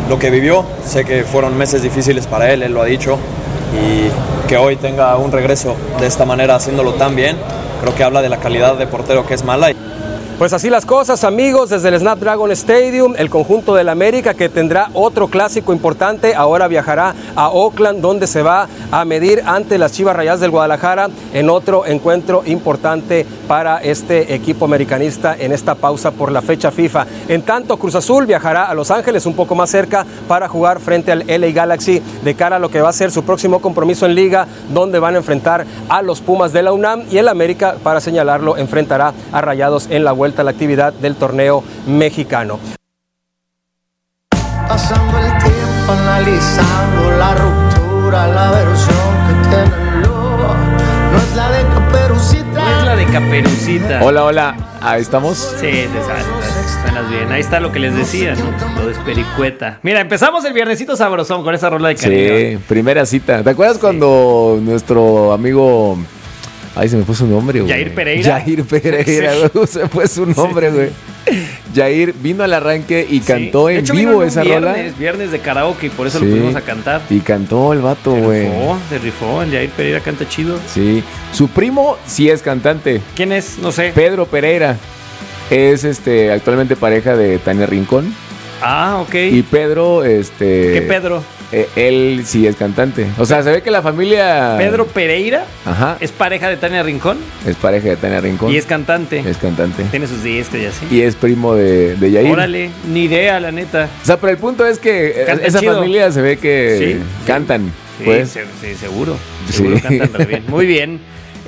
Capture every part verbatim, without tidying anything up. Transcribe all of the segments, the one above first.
lo que vivió. Sé que fueron meses difíciles para él, él lo ha dicho, y que hoy tenga un regreso de esta manera haciéndolo tan bien, creo que habla de la calidad de portero que es mala. Pues así las cosas, amigos, desde el Snapdragon Stadium, el conjunto del América, que tendrá otro clásico importante, ahora viajará a Oakland, donde se va a medir ante las Chivas Rayadas del Guadalajara en otro encuentro importante para este equipo americanista en esta pausa por la fecha FIFA. En tanto, Cruz Azul viajará a Los Ángeles, un poco más cerca, para jugar frente al L A Galaxy de cara a lo que va a ser su próximo compromiso en Liga, donde van a enfrentar a los Pumas de la UNAM, y el América, para señalarlo, enfrentará a Rayados en la vuelta a la actividad del torneo mexicano. Pasando el tiempo analizando la ruptura, la versión que tienen luego, no es la de Caperucita. No es la de Caperucita. Hola, hola, ahí estamos. Sí, te sabes, suenas bien. Ahí está lo que les decía, ¿no? Lo de Espericueta. Mira, empezamos el viernesito sabrosón con esa rola de cariño. Sí, primera cita. ¿Te acuerdas sí. cuando nuestro amigo... Ay, se me fue su nombre, güey. Jair Pereira. Jair Pereira, sí. güey. Se fue su nombre, güey. Sí. Jair vino al arranque y cantó sí. en hecho, vivo en esa viernes, rola. Viernes de karaoke, y por eso sí. lo pusimos a cantar. Y cantó el vato, güey. Se rifó, se rifó. El Jair Pereira canta chido. Sí. Su primo sí es cantante. ¿Quién es? No sé. Pedro Pereira. Es este actualmente pareja de Tania Rincón. Ah, ok. Y Pedro, este... ¿Qué Pedro? Eh, él sí es cantante. O sea, se ve que la familia... Pedro Pereira. Ajá. ¿Es pareja de Tania Rincón? Es pareja de Tania Rincón. Y es cantante. Es cantante. Tiene sus discos y así. Y es primo de, de Yair. Órale, ni idea, la neta. O sea, pero el punto es que Canta esa chido. familia se ve que sí, cantan. Sí, pues. sí, sí, seguro. Seguro Sí. cantan re bien. Muy bien.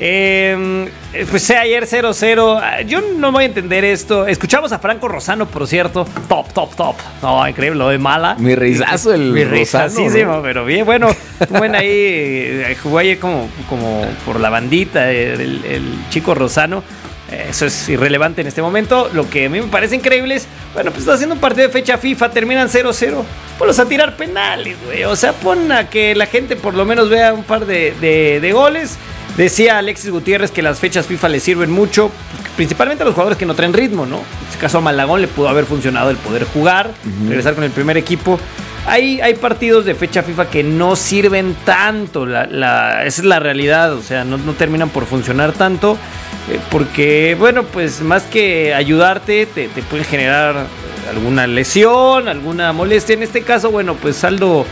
Eh, pues sí, ayer cero cero. Yo no voy a entender esto. Escuchamos a Franco Rosano, por cierto. Top, top, top. No, increíble, lo de mala. Mi risazo el Mi Rosano, risasísimo, ¿no? Pero bien, bueno. Buen ahí. eh, Jugó ayer como, como por la bandita, el, el chico Rosano. Eso es irrelevante en este momento. Lo que a mí me parece increíble es, bueno, pues está haciendo un partido de fecha FIFA, terminan cero cero. Ponlos a tirar penales, güey. O sea, pon a que la gente por lo menos vea un par de, de, de goles. Decía Alexis Gutiérrez que las fechas FIFA le sirven mucho, principalmente a los jugadores que no traen ritmo, ¿no? En este caso a Malagón le pudo haber funcionado el poder jugar, uh-huh. regresar con el primer equipo. Hay, hay partidos de fecha FIFA que no sirven tanto, la, la, esa es la realidad, o sea, no, no terminan por funcionar tanto, eh, porque, bueno, pues más que ayudarte, te, te pueden generar alguna lesión, alguna molestia. En este caso, bueno, pues saldo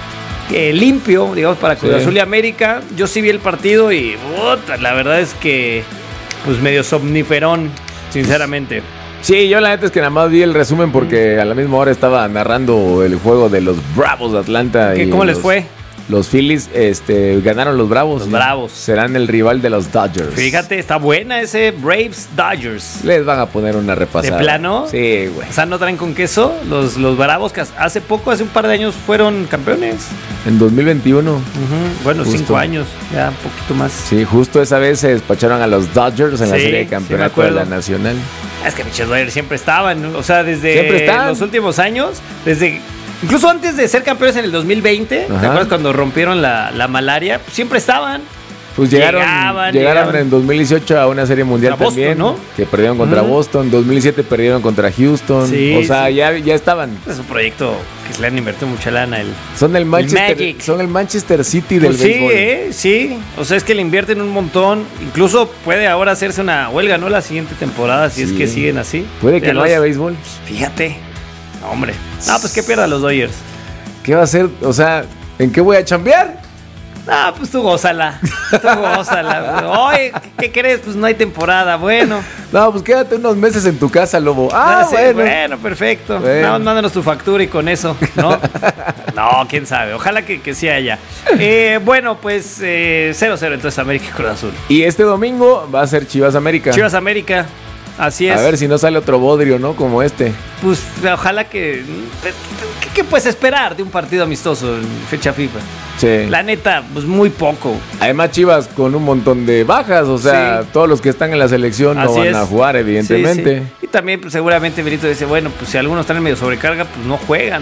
eh, limpio, digamos, para Cruz sí. Azul y América. Yo sí vi el partido y puta, la verdad es que, pues medio somniferón, sinceramente. Sí, yo la neta es que nada más vi el resumen porque a la misma hora estaba narrando el juego de los Bravos de Atlanta. ¿Qué, y ¿Cómo los, les fue? Los Phillies este, ganaron los Bravos. Los Bravos. Serán el rival de los Dodgers. Fíjate, está buena ese Braves Dodgers. Les van a poner una repasada. ¿De plano? Sí, güey. O sea, ¿no traen con queso? Los, los Bravos que hace poco, hace un par de años fueron campeones. En dos mil veintiuno. Uh-huh. Bueno, justo. cinco años, ya un poquito más. Sí, justo esa vez se despacharon a los Dodgers en sí, la serie de campeonato sí de la Nacional. Es que pinches Dodgers siempre estaban, o sea, desde siempre están. los últimos años, desde incluso antes de ser campeones en el dos mil veinte, Ajá. ¿te acuerdas cuando rompieron la, la malaria? Pues siempre estaban. Pues llegaron, llegaban, llegaron llegaban en dos mil dieciocho a una serie mundial Boston, también, ¿no? Que perdieron contra uh-huh. Boston. En dos mil siete perdieron contra Houston. Sí, o sea, sí. ya, ya estaban. Es un proyecto que se le han invertido mucha lana. El, son el Manchester, el son el Manchester City del pues sí, béisbol. Eh, sí, o sea, es que le invierten un montón. Incluso puede ahora hacerse una huelga, ¿no? La siguiente temporada, si sí. es que siguen así. Puede que ya no los, haya béisbol. Fíjate. No, hombre. No, pues que pierdan los Dodgers. ¿Qué va a hacer? O sea, ¿en qué voy a chambear? Ah, pues tú gózala. Tú gózala. Oye, ¿qué crees? Pues no hay temporada. Bueno. No, pues quédate unos meses en tu casa, Lobo. Ah, sí, bueno. Bueno, perfecto. Bueno. No, mándanos tu factura y con eso, ¿no? No, quién sabe. Ojalá que, que sí haya. Eh, bueno, pues eh, cero cero entonces América y Cruz Azul. Y este domingo va a ser Chivas América. Chivas América. Así es. A ver si no sale otro bodrio, ¿no? Como este. Pues ojalá que... ¿Qué, qué puedes esperar de un partido amistoso en fecha FIFA? Sí. La neta, pues muy poco. Además Chivas con un montón de bajas, o sea, sí. todos los que están en la selección Así no van es. a jugar, evidentemente. Sí, sí. Y también pues, seguramente Benito dice, bueno, pues si algunos están en medio sobrecarga, pues no juegan, ¿no?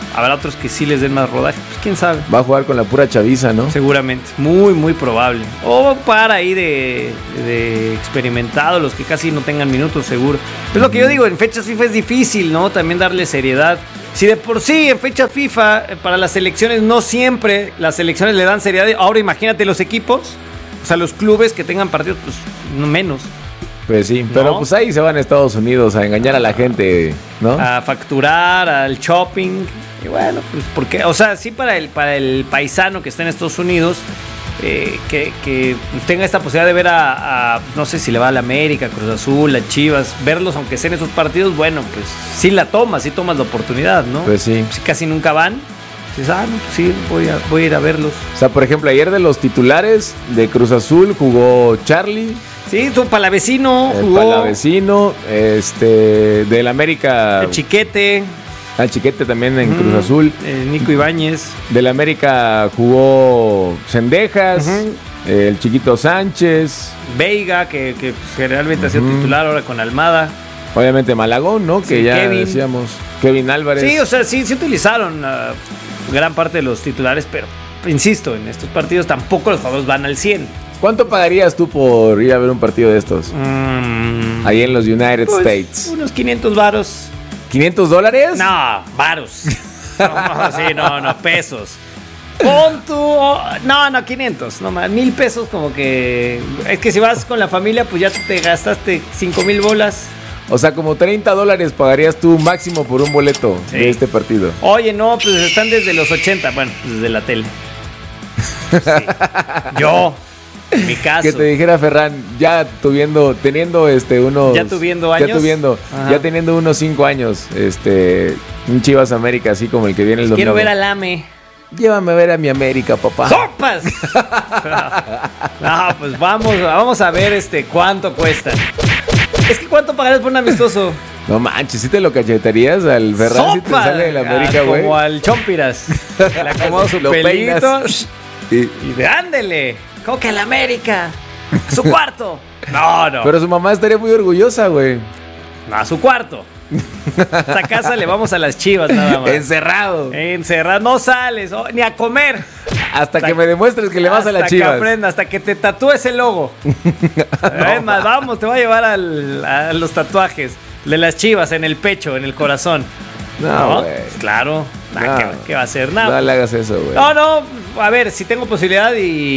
Habrá otros que sí les den más rodaje, pues quién sabe. Va a jugar con la pura chaviza, ¿no? Seguramente, muy, muy probable. O para ahí de, de experimentado, los que casi no tengan minutos, seguro. Es lo que yo digo, en fechas FIFA es difícil, ¿no? También darle seriedad. Si de por sí en fechas FIFA, para las selecciones, no siempre las selecciones le dan seriedad. Ahora imagínate los equipos, o sea, los clubes que tengan partidos, pues no menos. Pues sí, pero ¿no? pues ahí se van a Estados Unidos a engañar a la gente, ¿no? A facturar, al shopping. Y bueno, pues porque, o sea, sí para el, para el paisano que está en Estados Unidos, eh, que, que tenga esta posibilidad de ver a, a, no sé si le va a la América, Cruz Azul, a Chivas, verlos aunque sean esos partidos, bueno, pues sí la tomas, sí tomas la oportunidad, ¿no? Pues sí. Si casi nunca van, dices, ah, no, pues sí, voy a, voy a ir a verlos. O sea, por ejemplo, ayer de los titulares de Cruz Azul jugó Charlie. Sí, tu palavecino El jugó. Palavecino, este, del América. El Chiquete. Al Chiquete también en uh-huh. Cruz Azul. El Nico Ibáñez. Del América jugó Cendejas, Uh-huh. el Chiquito Sánchez. Veiga, que, que generalmente ha sido Uh-huh. titular ahora con Almada. Obviamente Malagón, ¿no? Que Sí, ya Kevin. decíamos. Kevin Álvarez. Sí, o sea, sí, sí utilizaron uh, gran parte de los titulares, pero insisto, en estos partidos tampoco los jugadores van al cien. ¿Cuánto pagarías tú por ir a ver un partido de estos? Mm, Ahí en los United pues, States. unos quinientos varos. ¿quinientos dólares? No, varos. No, sí, no, no, pesos. Pon tú. No, no, quinientos. No más, mil pesos como que. Es que si vas con la familia, pues ya te gastaste cinco mil bolas. O sea, como treinta dólares pagarías tú máximo por un boleto Sí. de este partido. Oye, no, pues están desde los ochenta. Bueno, pues desde la tele. Sí. Yo, en mi caso. Que te dijera Ferran, ya tuviendo, teniendo este unos. Ya tuviendo años. Ya tuviendo, Ajá. ya teniendo unos cinco años, este, un Chivas América así como el que viene el domingo. Quiero ver al AME. Llévame a ver a mi América, papá. ¡Sopas! No, pues vamos, vamos a ver este cuánto cuesta. Es que cuánto pagarías por un amistoso. No manches, ¿sí te lo cachetarías al Ferran si te ¡Sopa! sale de la América, Ah, güey? como al Chompiras. Le acomodo su Lo pelito. peinas. Sí. Y de ándele. ¿Cómo que al América? A su cuarto. No, no. Pero su mamá estaría muy orgullosa, güey. No, a su cuarto. A esta casa le vamos a las Chivas nada más. Encerrado. Encerrado. No sales oh, ni a comer. Hasta que me demuestres que le vas a las Hasta que Chivas. aprenda, hasta que te tatúes el logo. Es más, vamos, te voy a llevar al, a los tatuajes de las Chivas en el pecho, en el corazón. No, güey. Claro. Nah, No. ¿qué, qué va a hacer? Nah. No le hagas eso, güey. No, no, a ver, si tengo posibilidad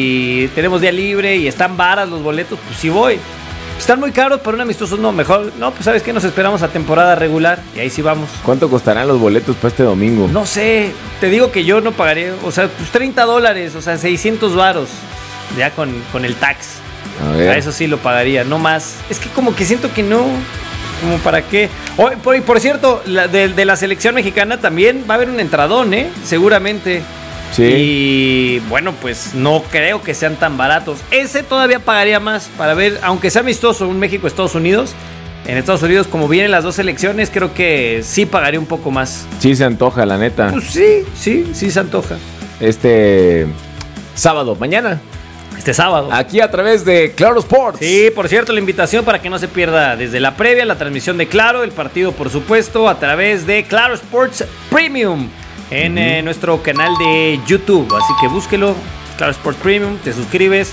y tenemos día libre y están varas los boletos, pues sí voy. Están muy caros para un amistoso, no, mejor, no, pues sabes qué, nos esperamos a temporada regular y ahí sí vamos. ¿Cuánto costarán los boletos para este domingo? No sé, te digo que yo no pagaría, o sea, pues treinta dólares, o sea, seiscientos varos, ya con, con el tax. A ver. A eso sí lo pagaría, no más. Es que como que siento que no, como para qué. Oh, por, por cierto, la, de, de la selección mexicana también va a haber un entradón, ¿eh? Seguramente. Sí. Y bueno, pues no creo que sean tan baratos. Ese todavía pagaría más para ver, aunque sea amistoso, un México-Estados Unidos. En Estados Unidos, como vienen las dos selecciones, creo que sí pagaría un poco más. Sí se antoja, la neta. Pues sí, sí, sí se antoja. Este sábado, mañana. Este sábado. Aquí a través de Claro Sports. Sí, por cierto, la invitación para que no se pierda desde la previa, la transmisión de Claro, el partido, por supuesto, a través de Claro Sports Premium en uh-huh. eh, nuestro canal de YouTube. Así que búsquelo, Claro Sports Premium, te suscribes,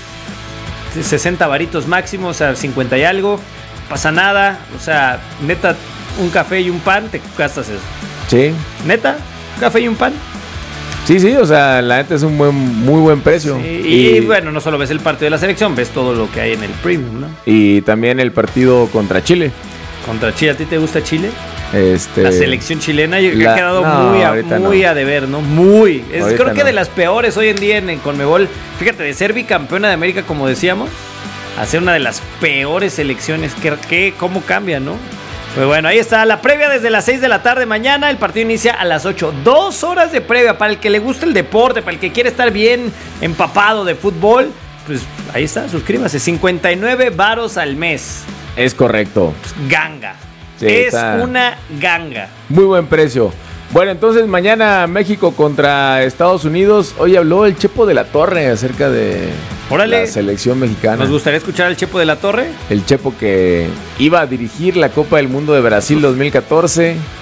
sesenta varitos máximo, o sea, cincuenta y algo, no pasa nada, o sea, neta, un café y un pan, te gastas eso. Sí. Neta, un café y un pan. Sí, sí, o sea, la neta es un buen, muy buen precio. Sí, y, y bueno, no solo ves el partido de la selección, ves todo lo que hay en el Premium, ¿no? Y también el partido contra Chile. Contra Chile, ¿a ti te gusta Chile? Este, la selección chilena yo, la, ha quedado no, muy, a, muy no. a deber, ¿no? Muy. Es, Ahorita creo que no. de las peores hoy en día en, en Conmebol. Fíjate, de ser bicampeona de América, como decíamos, a ser una de las peores selecciones. ¿Qué, qué, ¿Cómo cambia, no? Pues bueno, ahí está la previa desde las seis de la tarde mañana. El partido inicia a las ocho. Dos horas de previa para el que le gusta el deporte, para el que quiere estar bien empapado de fútbol. Pues ahí está, suscríbase. cincuenta y nueve varos al mes. Es correcto. Pues, ganga. Sí, es está. una ganga. Muy buen precio. Bueno, entonces mañana México contra Estados Unidos. Hoy habló el Chepo de la Torre acerca de Órale. la selección mexicana. Nos gustaría escuchar al Chepo de la Torre. El Chepo que iba a dirigir la Copa del Mundo de Brasil dos mil catorce.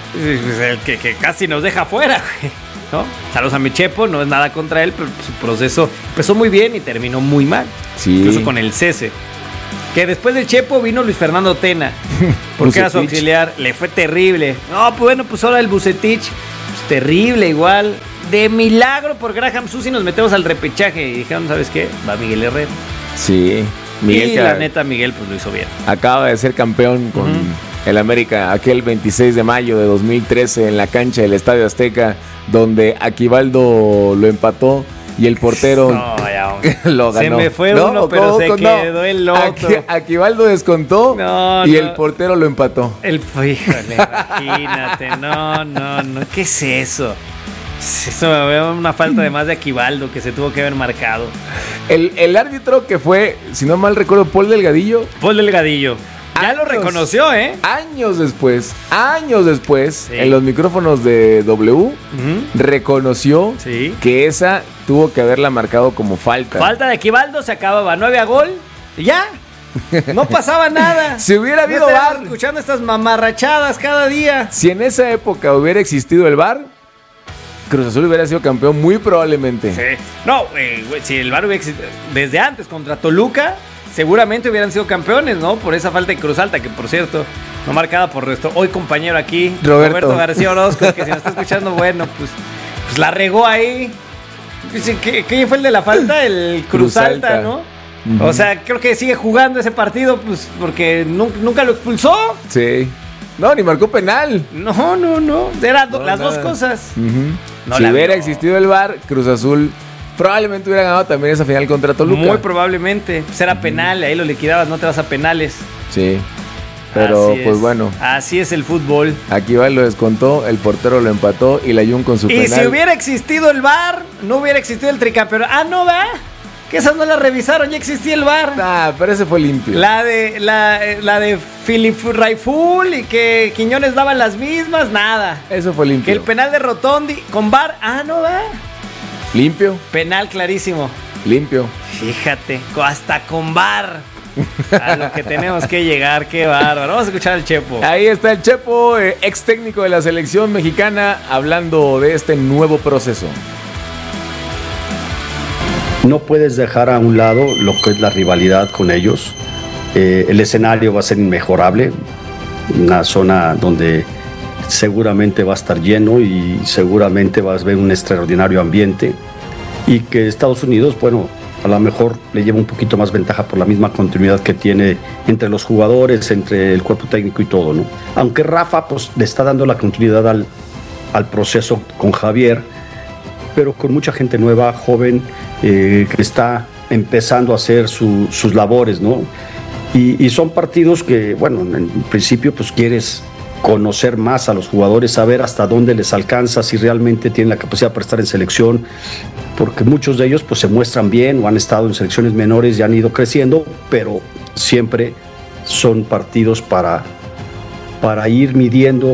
el que, que casi nos deja fuera, güey, ¿no? Saludos a mi Chepo, no es nada contra él, pero su proceso empezó muy bien y terminó muy mal. Sí. Incluso con el cese. Que después del Chepo vino Luis Fernando Tena, porque era su auxiliar, le fue terrible. No, pues bueno, pues ahora el Bucetich, pues terrible igual. De milagro por Graham Susi nos metemos al repechaje y dijeron, ¿sabes qué? Va Miguel Herrera. Sí, Miguel. Y la neta, Miguel pues lo hizo bien. Acaba de ser campeón con uh-huh. el América aquel veintiséis de mayo de dos mil trece en la cancha del Estadio Azteca, donde Aquivaldo lo empató y el portero no, ya, lo ganó. Se me fue no, uno, pero se no. quedó el otro. Aquí, Aquivaldo descontó no, y no. el portero lo empató. El, híjole, imagínate, no, no, no, ¿qué es eso? Eso me veo una falta de más de Aquivaldo que se tuvo que haber marcado. El, el árbitro que fue, si no mal recuerdo, Paul Delgadillo. Paul Delgadillo. Ya años, lo reconoció, ¿eh? Años después, años después, sí. en los micrófonos de W, uh-huh. reconoció sí. que esa tuvo que haberla marcado como falta. Falta de Aquivaldo, se acababa nueve a gol y ya. No pasaba nada. Si hubiera habido no V A R. Escuchando estas mamarrachadas cada día. Si en esa época hubiera existido el V A R, Cruz Azul hubiera sido campeón muy probablemente. Sí. No, eh, si el V A R hubiera existido desde antes contra Toluca, seguramente hubieran sido campeones, ¿no? Por esa falta de Cruz Alta, que por cierto, no marcada por nuestro hoy compañero aquí, Roberto, Roberto García Orozco, que si nos está escuchando, bueno, pues, pues la regó ahí. ¿Quién fue el de la falta? El Cruz, Cruz Alta, Alta, ¿no? Uh-huh. O sea, creo que sigue jugando ese partido, pues, porque nunca, nunca lo expulsó. Sí. No, ni marcó penal. No, no, no. Eran no, las nada. dos cosas. Uh-huh. No si hubiera vio. existido el V A R, Cruz Azul probablemente hubiera ganado también esa final contra Toluca. Muy probablemente. Pues era penal, ahí lo liquidabas, no te vas a penales. Sí. Pero así pues es. bueno. Así es el fútbol. Aquí va, lo descontó, el portero lo empató y la Jun con su y penal. Si hubiera existido el V A R, no hubiera existido el tricampeonato. Ah, no, va. Que esas no las revisaron, ya existía el V A R. Ah, pero ese fue limpio. La de la, la de Philip Raiful y que Quiñones daban las mismas, nada. Eso fue limpio. Que el penal de Rotondi con V A R, ah, no va. Limpio. Penal clarísimo. Limpio. Fíjate, hasta con V A R. A lo que tenemos que llegar, qué bárbaro. Vamos a escuchar al Chepo. Ahí está el Chepo, eh, ex técnico de la selección mexicana, hablando de este nuevo proceso. No puedes dejar a un lado lo que es la rivalidad con ellos. Eh, el escenario va a ser inmejorable, una zona donde seguramente va a estar lleno y seguramente vas a ver un extraordinario ambiente, y que Estados Unidos, bueno, a lo mejor le lleva un poquito más ventaja por la misma continuidad que tiene entre los jugadores, entre el cuerpo técnico y todo, ¿no? Aunque Rafa pues le está dando la continuidad al, al proceso con Javier, pero con mucha gente nueva, joven, eh, que está empezando a hacer su, sus labores, ¿no? Y, y son partidos que, bueno, en principio pues quieres conocer más a los jugadores, saber hasta dónde les alcanza, si realmente tienen la capacidad para estar en selección, porque muchos de ellos pues se muestran bien o han estado en selecciones menores y han ido creciendo, pero siempre son partidos para, para ir midiendo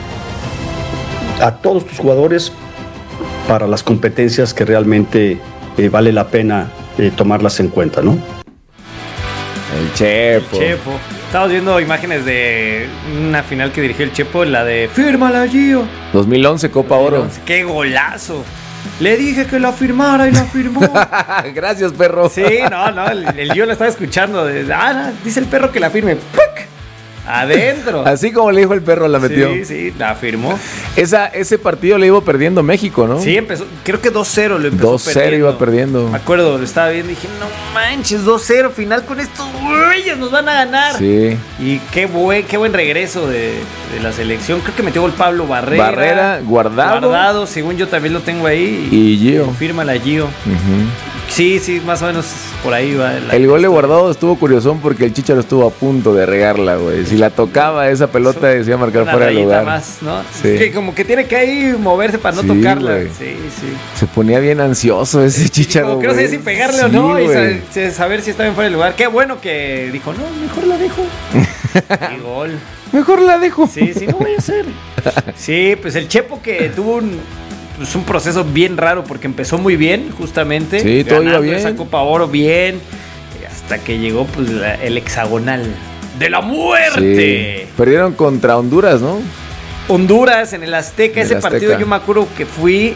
a todos tus jugadores para las competencias que realmente eh, vale la pena eh, tomarlas en cuenta, ¿no? El Chepo. El Chepo. Estamos viendo imágenes de una final que dirigió el Chepo, la de Fírmala, Gio. dos mil once, Copa dos mil Oro. once. ¡Qué golazo! Le dije que la firmara y la firmó. Gracias, perro. Sí, no, no, el, el Gio lo estaba escuchando. De, ah, dice el perro que la firme. ¡Puc! Adentro. Así como le dijo el perro, la metió. Sí, sí, la firmó. Esa, ese partido le iba perdiendo México, ¿no? Sí, empezó, creo que dos cero lo empezó dos cero iba perdiendo. Me acuerdo, lo estaba viendo y dije, no manches, dos cero, final con estos güeyes, nos van a ganar. Sí. Y qué buen, qué buen regreso de, de la selección. Creo que metió gol Pablo Barrera. Barrera, Guardado. Guardado, según yo también lo tengo ahí. Y Gio. Confirma la Gio. Uh-huh. Sí, sí, más o menos por ahí va. La el gol de Guardado estuvo curiosón porque el Chícharo estuvo a punto de regarla, güey. Si la tocaba esa pelota decía marcar fuera de lugar. Más, ¿no? Sí. Que como que tiene que ahí moverse para no sí, tocarla. Wey. Sí, sí. Se ponía bien ansioso ese Chícharo. Como que no sé si pegarle sí, o no wey. y saber, saber si estaba en fuera de lugar. Qué bueno que dijo, no, mejor la dejo. Y gol. Mejor la dejo. Sí, sí, no voy a hacer. Sí, pues el Chepo que tuvo un pues un proceso bien raro porque empezó muy bien, justamente. Sí, todo iba bien. Esa Copa Oro bien, hasta que llegó pues la, el hexagonal de la muerte. Sí. Perdieron contra Honduras, ¿no? Honduras en el Azteca, En ese el partido Azteca. yo me acuerdo que fui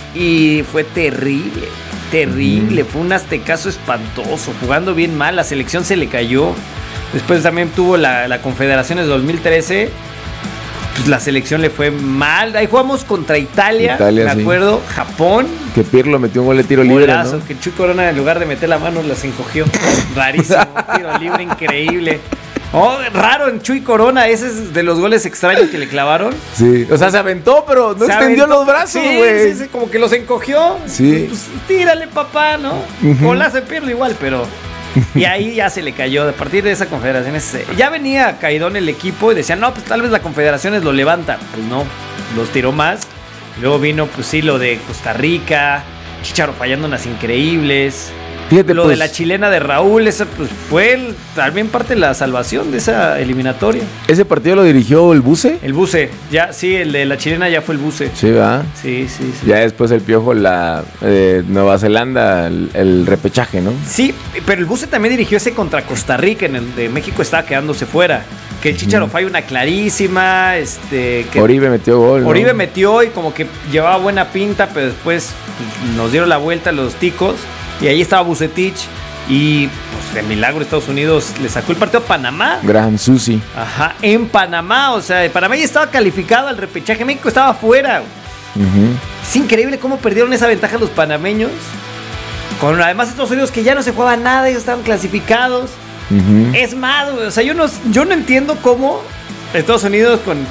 y fue terrible, terrible, mm. fue un aztecazo espantoso, jugando bien mal, la selección se le cayó. Después también tuvo la, la Confederaciones de dos mil trece, pues la selección le fue mal. Ahí jugamos contra Italia, Italia me sí. acuerdo, Japón. Que Pirlo metió un gol de tiro libre, Golazo, ¿no? que Chuy Corona en lugar de meter la mano las encogió. Rarísimo, tiro libre increíble. Oh, raro en Chuy Corona, ese es de los goles extraños que le clavaron. Sí, o sea, se aventó, pero no Se extendió aventó, los brazos, sí, güey. sí, sí, como que los encogió. Sí. Pues tírale, papá, ¿no? Ujú. Golazo de Pirlo igual, pero... Y ahí ya se le cayó. A partir de esa confederación ya venía caidón el equipo y decían, no, pues tal vez la Confederaciones lo levanta. Pues no, los tiró más. Luego vino, pues sí, lo de Costa Rica, Chícharo fallando unas increíbles. Fíjate, Lo pues, de la chilena de Raúl, esa pues fue el- también parte de la salvación de esa eliminatoria. ¿ese partido lo dirigió el Buce? El Buce, ya, sí, el de la chilena ya fue el Buce. Sí, ¿verdad? Sí, sí, sí. Ya después el Piojo, la eh, Nueva Zelanda, el, el repechaje, ¿no? Sí, pero el Buce también dirigió ese contra Costa Rica, en el de México estaba quedándose fuera. Que el Chícharo falla una clarísima, este... Que Oribe metió gol, ¿no? Oribe metió y como que llevaba buena pinta, pero después pues, nos dieron la vuelta los ticos. Y ahí estaba Bucetich. Y pues de milagro Estados Unidos le sacó el partido a Panamá. Graham Susi. Ajá, en Panamá. O sea, Panamá ya estaba calificado al repechaje. México estaba fuera. Ujú. Es increíble cómo perdieron esa ventaja los panameños. Con además Estados Unidos que ya no se jugaba nada, ellos estaban clasificados. Ujú. Es más, güey, o sea, yo no, yo no entiendo cómo Estados Unidos con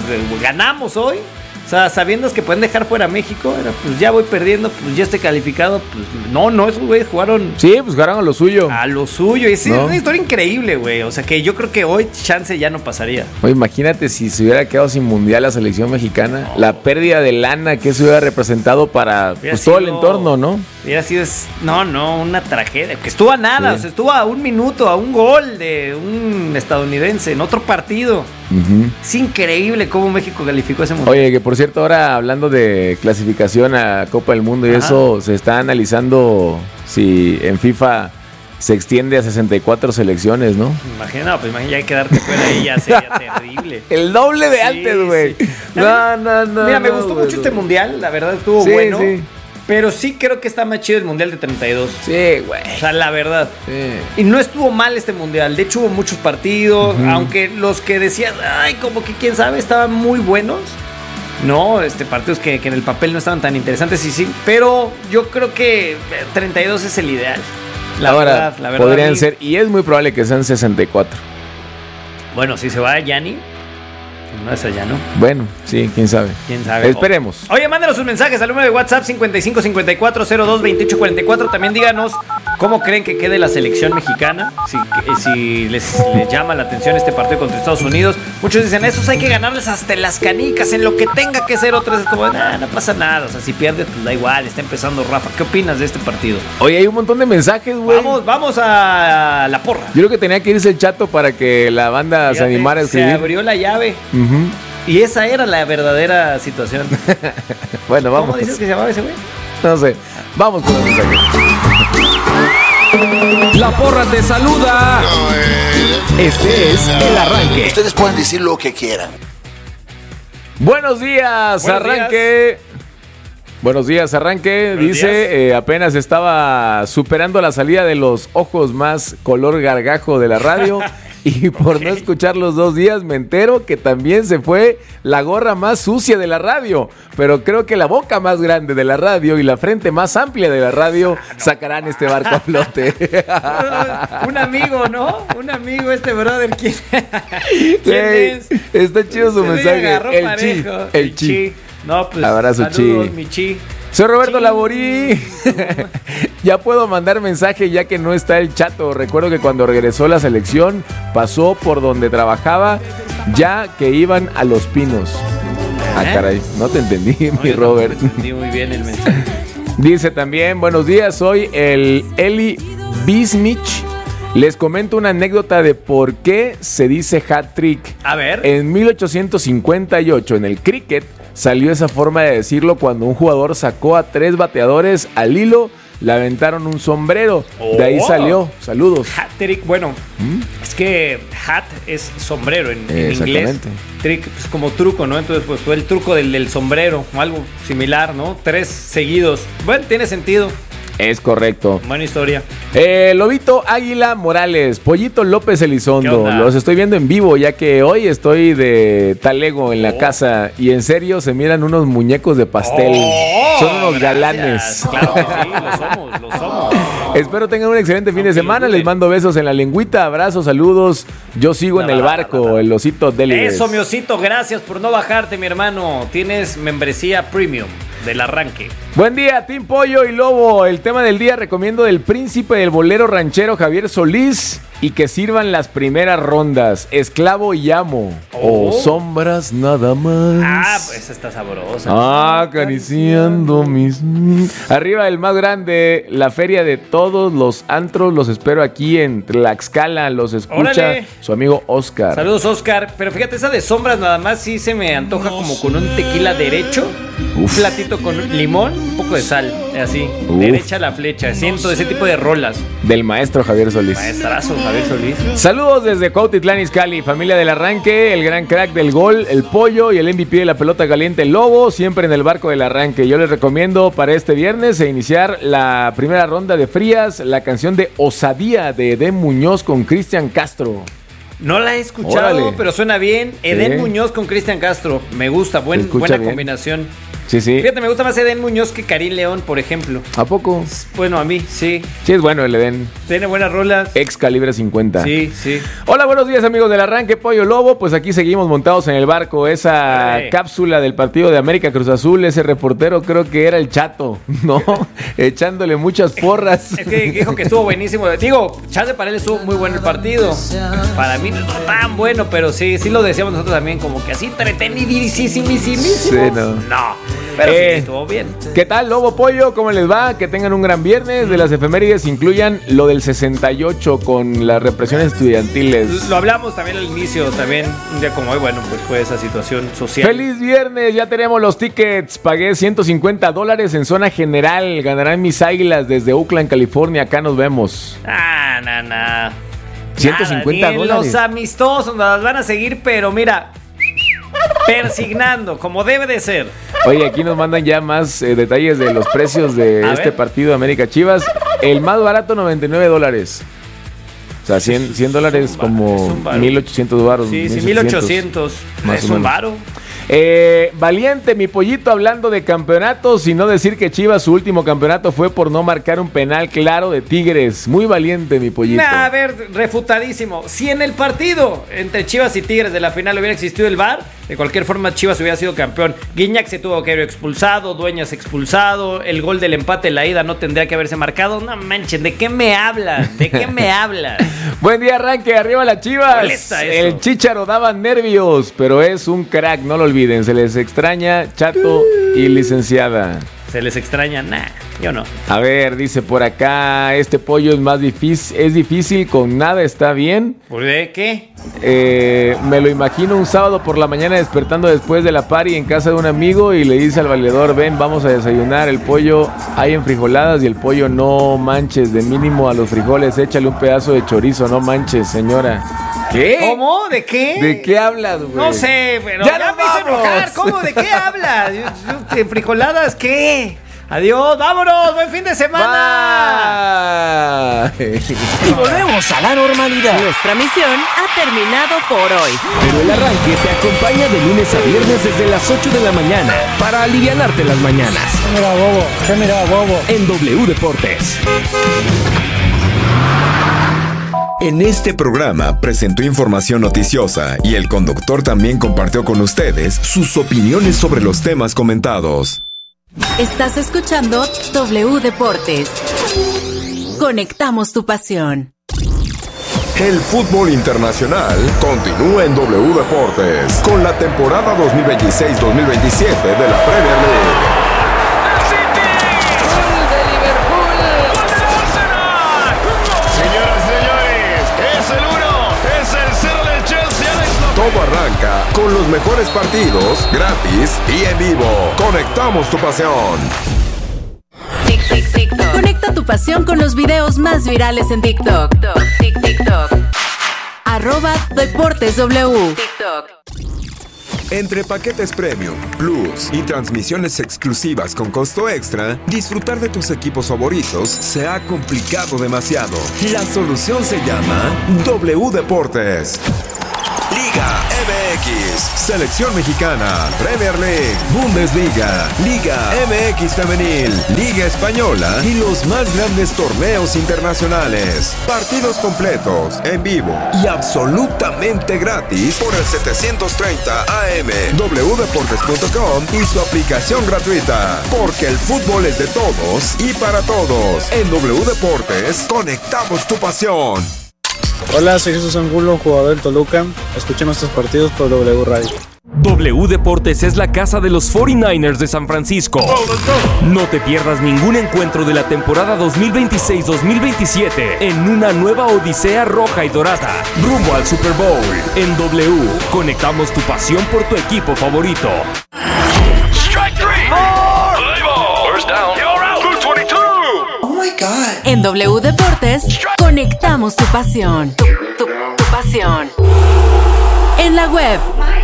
ganamos hoy. O sea, sabiendo que pueden dejar fuera a México, era, pues ya voy perdiendo, pues ya estoy calificado. Pues no, no, esos güeyes jugaron Sí, pues jugaron a lo suyo. a lo suyo. Y es ¿No? una historia increíble, güey. O sea, que yo creo que hoy chance ya no pasaría. Oye, imagínate si se hubiera quedado sin mundial la selección mexicana. La pérdida de lana que eso hubiera representado para Hubiera pues, todo el sido- entorno, ¿no? Hubiera sido, es- no, no, una tragedia. Que estuvo a nada, Sí. o sea, estuvo a un minuto, a un gol de un estadounidense en otro partido. Ujú. Es increíble cómo México calificó ese mundial. Oye, que por cierto, ahora hablando de clasificación a Copa del Mundo y Ajá. eso, se está analizando si en FIFA se extiende a sesenta y cuatro selecciones, ¿no? Imagina, no, pues imagina ya quedarte fuera ahí ya sería terrible. El doble de Sí, antes, güey. sí. No, no, no. Mira, me no, gustó güey, mucho no. este mundial, la verdad estuvo Sí, bueno. sí. Pero sí creo que está más chido el mundial de treinta y dos. Sí, güey. O sea, la verdad. Sí. Y no estuvo mal este mundial. De hecho, hubo muchos partidos. Ujú. Aunque los que decían, ay, como que quién sabe, estaban muy buenos. No, este, partidos que, que en el papel no estaban tan interesantes. Y sí, pero yo creo que treinta y dos es el ideal. La Ahora, verdad, la verdad. podrían y- ser, y es muy probable que sean sesenta y cuatro. Bueno, si se va Yanni, no es allá, ¿no? Bueno, sí, quién sabe. ¿Quién sabe? Esperemos. Oye, mándenos sus mensajes al número de WhatsApp cincuenta y cinco cincuenta y cuatro cero dos veintiocho cuarenta y cuatro. También díganos cómo creen que quede la selección mexicana. Si, si les, les llama la atención este partido contra Estados Unidos. Muchos dicen, esos hay que ganarles hasta en las canicas, en lo que tenga que ser. Otros es como, nah, no pasa nada. O sea, si pierdes, pues da igual. Está empezando Rafa. ¿Qué opinas de este partido? Oye, hay un montón de mensajes, güey. Vamos, vamos a la porra. Yo creo que tenía que irse el Chato para que la banda se Fíjate, animara a se escribir. abrió la llave. Ujú. Y esa era la verdadera situación. Bueno, vamos. ¿Cómo dices que se llamaba ese güey? No sé. Vamos con los mensajes. La porra te saluda. Este es el arranque. Ustedes pueden decir lo que quieran. Buenos días, Buenos arranque. Buenos días, arranque. Buenos Dice, días. eh, apenas estaba superando la salida de los ojos más color gargajo de la radio. Y por no escuchar los dos días me entero que también se fue la gorra más sucia de la radio. Pero creo que la boca más grande de la radio y la frente más amplia de la radio sacarán este barco a flote. Un amigo, ¿no? Un amigo este brother. ¿Quién, ¿Quién Güey, es? está chido su Se le mensaje. agarró El chi, parejo. el chi. No, pues Abrazo, saludos, chi. mi chi. Soy Roberto Chi. Laborí. Ya puedo mandar mensaje ya que no está el Chato. Recuerdo que cuando regresó la selección pasó por donde trabajaba ya que iban a Los Pinos. Ah, ¿Eh? caray, no te entendí, No, mi yo Robert. tampoco entendí muy bien el mensaje. Dice también, buenos días, soy el Eli Bismich. Les comento una anécdota de por qué se dice hat-trick. A ver. En mil ochocientos cincuenta y ocho, en el cricket, salió esa forma de decirlo cuando un jugador sacó a tres bateadores al hilo le aventaron un sombrero. De ahí salió. Saludos. Hat-trick, bueno, ¿Mm? es que hat es sombrero en, en inglés. Trick, pues como truco, ¿no? Entonces, pues fue el truco del, del sombrero, o algo similar, ¿no? Tres seguidos. Bueno, tiene sentido. Es correcto. Buena historia. Eh, Lobito Águila Morales, Pollito López Elizondo. Los estoy viendo en vivo, ya que hoy estoy de talego en la oh. casa. Y en serio, se miran unos muñecos de pastel. Oh, Son unos gracias. galanes. Claro que sí, lo somos, lo somos. Espero tengan un excelente fin de semana. Les mando besos en la lengüita, abrazos, saludos. Yo sigo la en el barco, la, la, la. el osito Delives. Eso, mi osito, gracias por no bajarte, mi hermano. Tienes membresía premium del arranque. Buen día, Team Pollo y Lobo. El tema del día recomiendo del príncipe del bolero ranchero Javier Solís y que sirvan las primeras rondas. Esclavo y amo. Oh. O sombras nada más. Ah, pues está sabrosa. Ah, acariciando mis... Arriba el más grande, la feria de todos los antros. Los espero aquí en Tlaxcala. Los escucha Órale. Su amigo Oscar. Saludos, Oscar. Pero fíjate, esa de sombras nada más sí se me antoja como con un tequila derecho. Uf. Un platito con limón, un poco de sal, así, Uf. derecha la flecha. Siento ese tipo de rolas. Del maestro Javier Solís. Maestrazo, Javier Solís. Saludos desde Cuautitlán Izcalli, familia del arranque, el gran crack del gol, el pollo y el M V P de la pelota caliente, el Lobo, siempre en el barco del arranque. Yo les recomiendo para este viernes e iniciar la primera ronda de frías, la canción de Osadía de Edén Muñoz con Cristian Castro. No la he escuchado, Órale. pero suena bien. Edén ¿Sí? Muñoz con Cristian Castro. Me gusta, buen, buena bien. combinación. Sí, sí. Fíjate, me gusta más Edén Muñoz que Karim León, por ejemplo. ¿A poco? Bueno, a mí, sí. Sí, es bueno el Edén. Tiene buenas rolas. Ex calibre cincuenta. Sí, sí. Hola, buenos días, amigos del arranque Pollo Lobo. Pues aquí seguimos montados en el barco. Esa Ay. cápsula del partido de América Cruz Azul, ese reportero creo que era el Chato, ¿no? Echándole muchas porras. Es que dijo que estuvo buenísimo. Digo, chance para él estuvo muy bueno el partido. Para mí no estuvo tan bueno, pero sí, sí lo decíamos nosotros también, como que así entretenidísimo. Sí, no. No. Pero eh, sí, estuvo bien. ¿Qué tal, Lobo Pollo? ¿Cómo les va? Que tengan un gran viernes. De las efemérides incluyan lo del sesenta y ocho con las represiones estudiantiles. Lo hablamos también al inicio, también un día como hoy, bueno, pues fue esa situación social. ¡Feliz viernes! Ya tenemos los tickets. Pagué ciento cincuenta dólares en zona general. Ganarán mis águilas desde Oakland, California. Acá nos vemos. Ah, no, no. ciento cincuenta Nada, dólares. Los amistosos nos van a seguir, pero mira... persignando, como debe de ser. Oye, aquí nos mandan ya más eh, detalles de los precios de a este ver. partido América Chivas. El más barato, noventa y nueve dólares. O sea, cien, cien dólares como mil ochocientos baros. Sí, sí, mil ochocientos. Es un varo. Eh, valiente, mi pollito, hablando de campeonatos y no decir que Chivas su último campeonato fue por no marcar un penal claro de Tigres. Muy valiente, mi pollito. Nah, a ver, refutadísimo. Si en el partido entre Chivas y Tigres de la final hubiera existido el V A R, de cualquier forma Chivas hubiera sido campeón. Guiñac se tuvo que haber expulsado, Dueñas expulsado, el gol del empate en la ida no tendría que haberse marcado. No manchen, ¿de qué me hablan? ¿De qué me hablan? Buen día, arranque, arriba las Chivas. El Chícharo daba nervios, pero es un crack, no lo olviden. Se les extraña, Chato y licenciada. ¿Se les extraña? Nah, yo no. A ver, dice por acá, este pollo es más difícil, es difícil, con nada está bien. ¿Por qué? Eh, me lo imagino un sábado por la mañana despertando después de la party en casa de un amigo y le dice al valedor, ven, vamos a desayunar, el pollo hay en frijoladas y el pollo no manches, de mínimo a los frijoles échale un pedazo de chorizo, no manches, señora. ¿Qué? ¿Cómo? ¿De qué? ¿De qué hablas, güey? No sé, pero ya, ya no me hizo enojar. ¿Cómo? ¿De qué hablas? ¿En frijoladas qué? Adiós, vámonos, buen fin de semana. Bye. Y volvemos a la normalidad. Nuestra misión ha terminado por hoy. Pero el arranque te acompaña de lunes a viernes desde las ocho de la mañana para alivianarte las mañanas. ¿Qué mira, bobo? ¿Qué mira, bobo? En W Deportes. En este programa presentó información noticiosa y el conductor también compartió con ustedes sus opiniones sobre los temas comentados. Estás escuchando W Deportes. Conectamos tu pasión. El fútbol internacional continúa en W Deportes con la temporada dos mil veintiséis dos mil veintisiete de la Premier League. Todo arranca con los mejores partidos, gratis y en vivo. Conectamos tu pasión. Conecta Conecta tu pasión con los videos más virales en TikTok. TikTok, TikTok. Arroba Deportes W. TikTok. Entre paquetes premium, plus y transmisiones exclusivas con costo extra, disfrutar de tus equipos favoritos se ha complicado demasiado. La solución se llama W Deportes. Liga M X, Selección Mexicana, Premier League, Bundesliga, Liga M X Femenil, Liga Española y los más grandes torneos internacionales. Partidos completos, en vivo y absolutamente gratis por el setecientos treinta A M, w deportes punto com y su aplicación gratuita. Porque el fútbol es de todos y para todos. En W Deportes, conectamos tu pasión. Hola, soy Jesús Angulo, jugador del Toluca. Escuchen nuestros partidos por W Radio. W Deportes es la casa de los cuarenta y nueve ers de San Francisco. No te pierdas ningún encuentro de la temporada dos mil veintiséis dos mil veintisiete en una nueva odisea roja y dorada, rumbo al Super Bowl. En W, conectamos tu pasión por tu equipo favorito. Strike three. Four. Play ball. First down. You're out. two twenty-two. Oh my God. En W Deportes, conectamos tu pasión. Tu, tu, tu pasión. En la web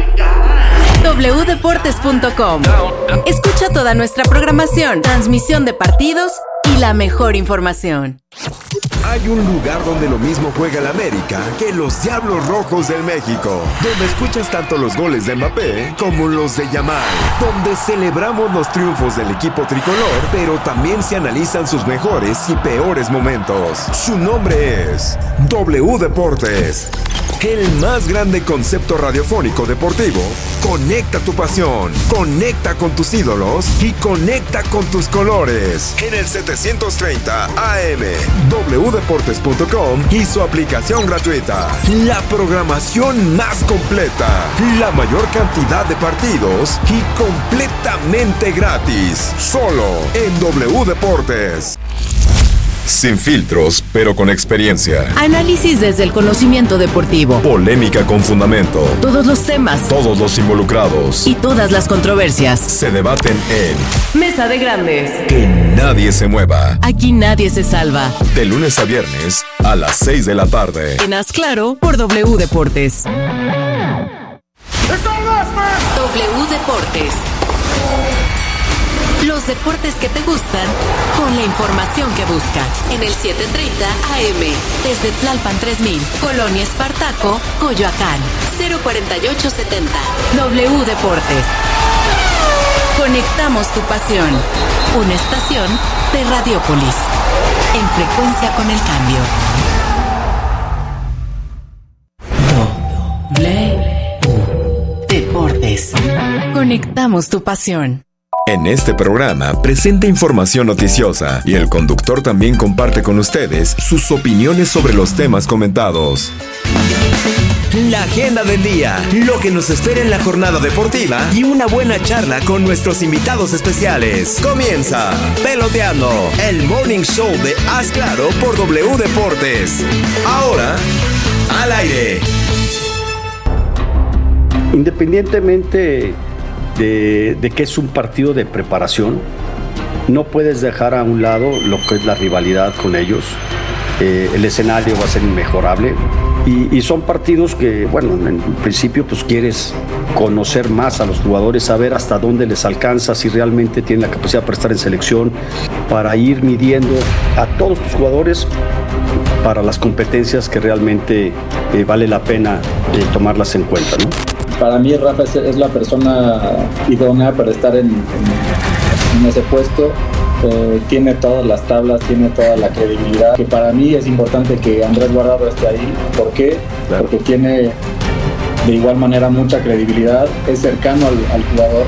w deportes punto com. Escucha toda nuestra programación, transmisión de partidos y la mejor información. Hay un lugar donde lo mismo juega el América que los Diablos Rojos del México, donde escuchas tanto los goles de Mbappé como los de Yamal, donde celebramos los triunfos del equipo tricolor, pero también se analizan sus mejores y peores momentos. Su nombre es W Deportes, el más grande concepto radiofónico deportivo. Conecta tu pasión, conecta con tus ídolos y conecta con tus colores. En el setecientos treinta A M, w deportes punto com y su aplicación gratuita. La programación más completa, la mayor cantidad de partidos y completamente gratis. Solo en W Deportes. Sin filtros, pero con experiencia. Análisis desde el conocimiento deportivo. Polémica con fundamento. Todos los temas. Todos los involucrados. Y todas las controversias. Se debaten en Mesa de Grandes. Que nadie se mueva. Aquí nadie se salva. De lunes a viernes a las seis de la tarde. En Haz Claro por W Deportes. W Deportes. Los deportes que te gustan con la información que buscas. En el setecientos treinta A M, desde Tlalpan tres mil, Colonia Espartaco, Coyoacán, cero cuarenta y ocho setenta. W Deportes. Conectamos tu pasión. Una estación de Radiópolis. En frecuencia con el cambio. W Deportes. Conectamos tu pasión. En este programa presenta información noticiosa y el conductor también comparte con ustedes sus opiniones sobre los temas comentados. La agenda del día, lo que nos espera en la jornada deportiva y una buena charla con nuestros invitados especiales. Comienza Peloteando, el morning show de Haz Claro por W Deportes. Ahora, al aire. Independientemente De, de que es un partido de preparación, no puedes dejar a un lado lo que es la rivalidad con ellos. Eh, el escenario va a ser inmejorable y, y son partidos que, bueno, en principio pues quieres conocer más a los jugadores, saber hasta dónde les alcanza, si realmente tienen la capacidad para estar en selección, para ir midiendo a todos tus jugadores para las competencias que realmente eh, vale la pena eh, tomarlas en cuenta, ¿no? Para mí Rafa es, es la persona idónea para estar en, en, en ese puesto. Eh, tiene todas las tablas, tiene toda la credibilidad. Que para mí es importante que Andrés Guardado esté ahí. ¿Por qué? Claro. Porque tiene de igual manera mucha credibilidad, es cercano al, al jugador.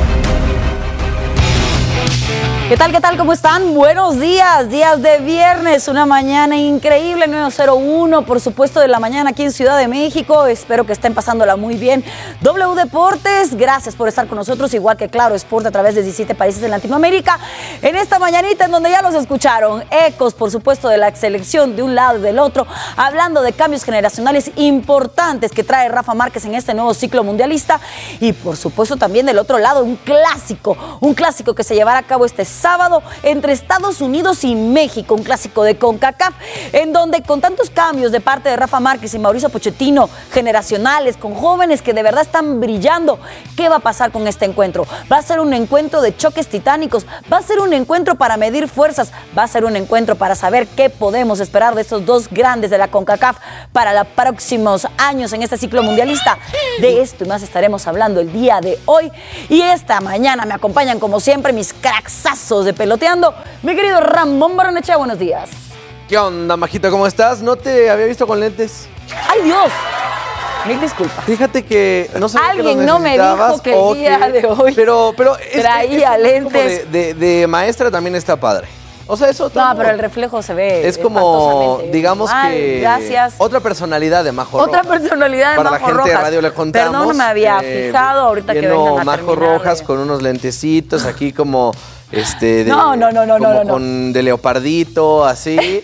¿Qué tal, qué tal? ¿Cómo están? Buenos días, días de viernes, una mañana increíble, nueve cero uno, por supuesto, de la mañana aquí en Ciudad de México. Espero que estén pasándola muy bien. W Deportes, gracias por estar con nosotros, igual que Claro Sport a través de diecisiete países en Latinoamérica. En esta mañanita en donde ya los escucharon, ecos, por supuesto, de la selección de un lado y del otro, hablando de cambios generacionales importantes que trae Rafa Márquez en este nuevo ciclo mundialista. Y, por supuesto, también del otro lado, un clásico, un clásico que se llevará a cabo este sábado entre Estados Unidos y México, un clásico de CONCACAF, en donde con tantos cambios de parte de Rafa Márquez y Mauricio Pochettino, generacionales, con jóvenes que de verdad están brillando, ¿qué va a pasar con este encuentro? Va a ser un encuentro de choques titánicos, va a ser un encuentro para medir fuerzas, va a ser un encuentro para saber qué podemos esperar de estos dos grandes de la CONCACAF para los próximos años en este ciclo mundialista. De esto y más estaremos hablando el día de hoy. Y esta mañana me acompañan como siempre mis cracksazos de peloteando. Mi querido Ramón Barrenechea, buenos días. ¿Qué onda, Majito? ¿Cómo estás? ¿No te había visto con lentes? ¡Ay, Dios! Mil disculpas. Fíjate que no sé Alguien no me dijo que el día que... de hoy pero, pero es, traía es, es lentes. De, de, de maestra también está padre. O sea, eso No, pero el reflejo se ve. Es como, digamos mal, que. Gracias. Otra personalidad de Majo Otra Rojas. personalidad de Para Majo la gente Rojas. de radio le contamos. Perdón, no me había eh, fijado ahorita que vengan a Majo Rojas de... con unos lentecitos aquí como. Este, de, no, no, no, no, como no, no. Con de leopardito, así.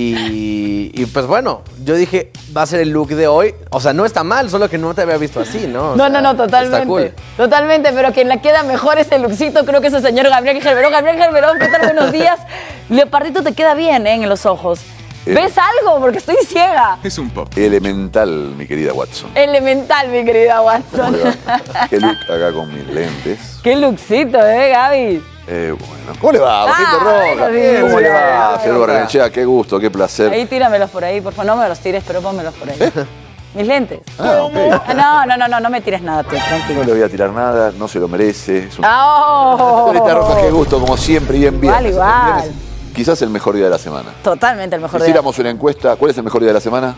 Y, y pues bueno, yo dije, va a ser el look de hoy. O sea, no está mal, solo que no te había visto así, ¿no? O no, sea, no, no, totalmente. Está cool. Totalmente, pero quien la queda mejor es el lookcito, creo que es el señor Gabriel Gerberón. Gabriel Gerberón, ¿qué tal? Buenos días. Leopardito te queda bien, ¿eh? En los ojos. Eh. ¿Ves algo? Porque estoy ciega. Es un pop. Elemental, mi querida Watson. Elemental, mi querida Watson. Qué look acá con mis lentes. Qué lookcito, ¿eh, Gaby? Eh, bueno. ¿Cómo le va, Bajito ah, Roja? Bien, ¿Cómo le va, señor Barrenechea? Qué gusto, qué placer. Ahí tíramelos por ahí, por favor. No me los tires, pero pónmelos por ahí. ¿Eh? Mis lentes. Ah, ok. No, no, no, no, no me tires nada, tú, tranquilo. No le voy a tirar nada, no se lo merece. Es un... ¡Oh! Señorita Roja, qué gusto, como siempre, bien, bien. Igual, igual. Quizás el mejor día de la semana. Totalmente el mejor día. Hiciéramos una encuesta. ¿Cuál es el mejor día de la semana?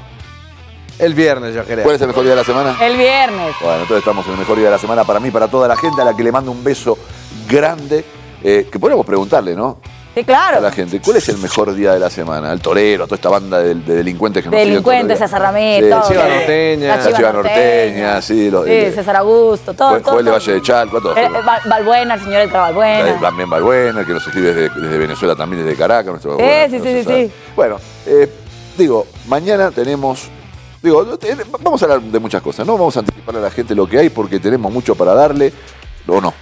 El viernes, yo creo. ¿Cuál es el mejor día de la semana? El viernes. Bueno, entonces estamos en el mejor día de la semana para mí, para toda la gente, a la que le mando un beso grande. Eh, que podríamos preguntarle, ¿no? Sí, claro. A la gente, ¿cuál es el mejor día de la semana? Al torero, a toda esta banda de, de delincuentes que nos siguen. Delincuentes, César Ramírez, sí, todo. La Chiva Norteña. La Chiva, Chiva Norteña, sí. Los, sí, eh, César Augusto, todo. Joel, todo, Joel de todo. Valle de Chalco, todos. Eh, eh, Balbuena, el señor Eltra Balbuena. Eh, También Balbuena, que nos escribe desde, desde Venezuela, también desde Caracas. Nuestro, Sí, bueno, sí, no sí, sí, sabe. sí. Bueno, eh, digo, mañana tenemos... Digo, eh, vamos a hablar de muchas cosas, ¿no? Vamos a anticiparle a la gente lo que hay porque tenemos mucho para darle, ¿o no?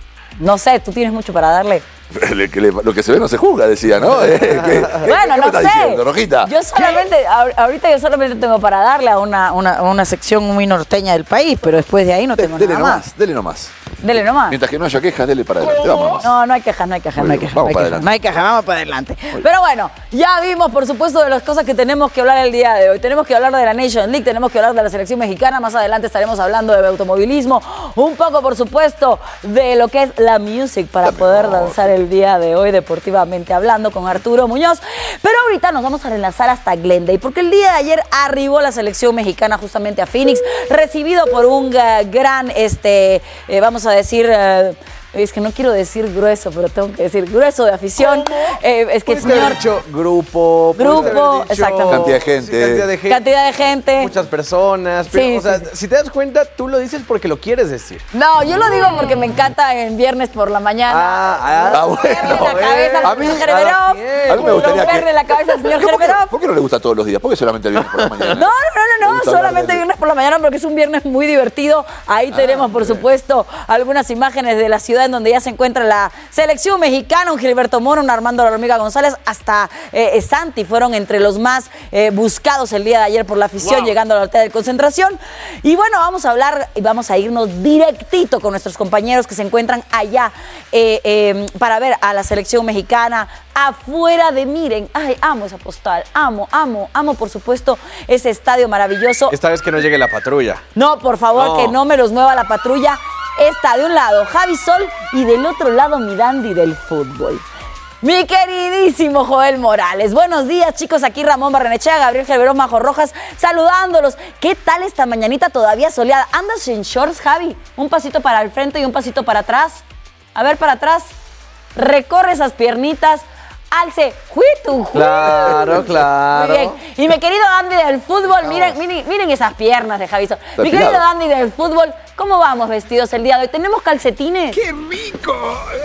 No sé, tú tienes mucho para darle. Le, que le, lo que se ve no se juzga, decía, ¿no? Eh, ¿qué, bueno, ¿qué no me sé. Diciendo, Rojita? Yo solamente, ahorita yo solamente tengo para darle a una, una, una sección muy norteña del país, pero después de ahí no tengo dele nada nomás, más. Dele nomás. Dele nomás. Mientras que no haya quejas, dele para adelante. Vamos nomás. No, no hay quejas, no hay quejas, no hay quejas. Vamos no, para hay quejas adelante. no hay quejas, vamos para adelante. Pero bueno, ya vimos, por supuesto, de las cosas que tenemos que hablar el día de hoy. Tenemos que hablar de la Nation League, tenemos que hablar de la selección mexicana. Más adelante estaremos hablando de automovilismo. Un poco, por supuesto, de lo que es la music para la poder mejor. danzar el día de hoy, deportivamente hablando, con Arturo Muñoz. Pero ahorita nos vamos a enlazar hasta Glendale, porque el día de ayer arribó la selección mexicana justamente a Phoenix, recibido por un uh, gran, este, eh, vamos a decir... Uh, Es que no quiero decir grueso, pero tengo que decir grueso de afición. Eh, es que el señor... haber dicho grupo. Grupo, exactamente. Cantidad de gente. Sí, cantidad de gente. Cantidad de gente. Muchas personas. Pero, Sí, o sea, sí, sí. si te das cuenta, tú lo dices porque lo quieres decir. No, yo lo digo porque me encanta en viernes por la mañana. Ah, ah, Ah, bueno. Romperle la cabeza A al mí- señor Gerberov. A mí me gustaría que... Romperle la cabeza al señor ¿Por qué, Gerberov. ¿Por qué no le gusta todos los días? ¿Por qué solamente el viernes por la mañana? No, no, no, no, Me no, gusta solamente hablar de- viernes por la mañana porque es un viernes muy divertido. Ahí Ah, tenemos, por supuesto, algunas imágenes de la ciudad en donde ya se encuentra la selección mexicana, un Gilberto Moro, un Armando La Hormiga González, hasta eh, Santi fueron entre los más eh, buscados el día de ayer por la afición, wow. llegando a la hotel de concentración. Y bueno, vamos a hablar y vamos a irnos directito con nuestros compañeros que se encuentran allá eh, eh, para ver a la selección mexicana afuera de Miren. Ay, amo esa postal, amo, amo, amo por supuesto ese estadio maravilloso. Esta vez que no llegue la patrulla. No, por favor, No. que no me los mueva la patrulla. Está de un lado Javi Sol y del otro lado mi dandy del fútbol. Mi queridísimo Joel Morales. Buenos días, chicos. Aquí Ramón Barrenechea, Gabriel Gerberón, Majo Rojas, saludándolos. ¿Qué tal esta mañanita todavía soleada? ¿Andas en shorts, Javi? Un pasito para el frente y un pasito para atrás. A ver, para atrás. Recorre esas piernitas. Alce, juitu, juitu. Claro, claro. Muy bien. Y mi querido Andy del fútbol, miren, miren, miren esas piernas de Javi Sol. Mi querido tirado. Andy del fútbol, ¿cómo vamos vestidos el día de hoy? ¿Tenemos calcetines? ¡Qué rico!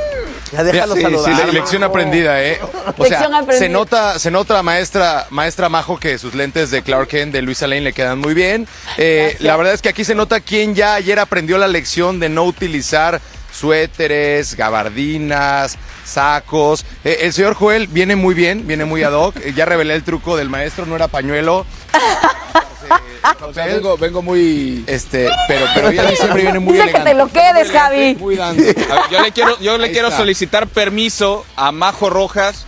Ya déjalo sí, saludar. sí, le- lección aprendida, ¿eh? O Lección sea, aprendida. se nota, se nota maestra, maestra Majo que sus lentes de Clark Kent de Luisa Lane le quedan muy bien. Eh, la verdad es que aquí se nota quién ya ayer aprendió la lección de no utilizar suéteres, gabardinas, sacos. Eh, el señor Joel viene muy bien, viene muy ad hoc. Eh, ya revelé el truco del maestro, no era pañuelo. O sea, vengo, vengo muy... Este, pero, pero ya siempre viene muy Dice elegante. que te lo quedes, Javi. Muy dando. A ver, yo le quiero, yo le Ahí quiero está. solicitar permiso a Majo Rojas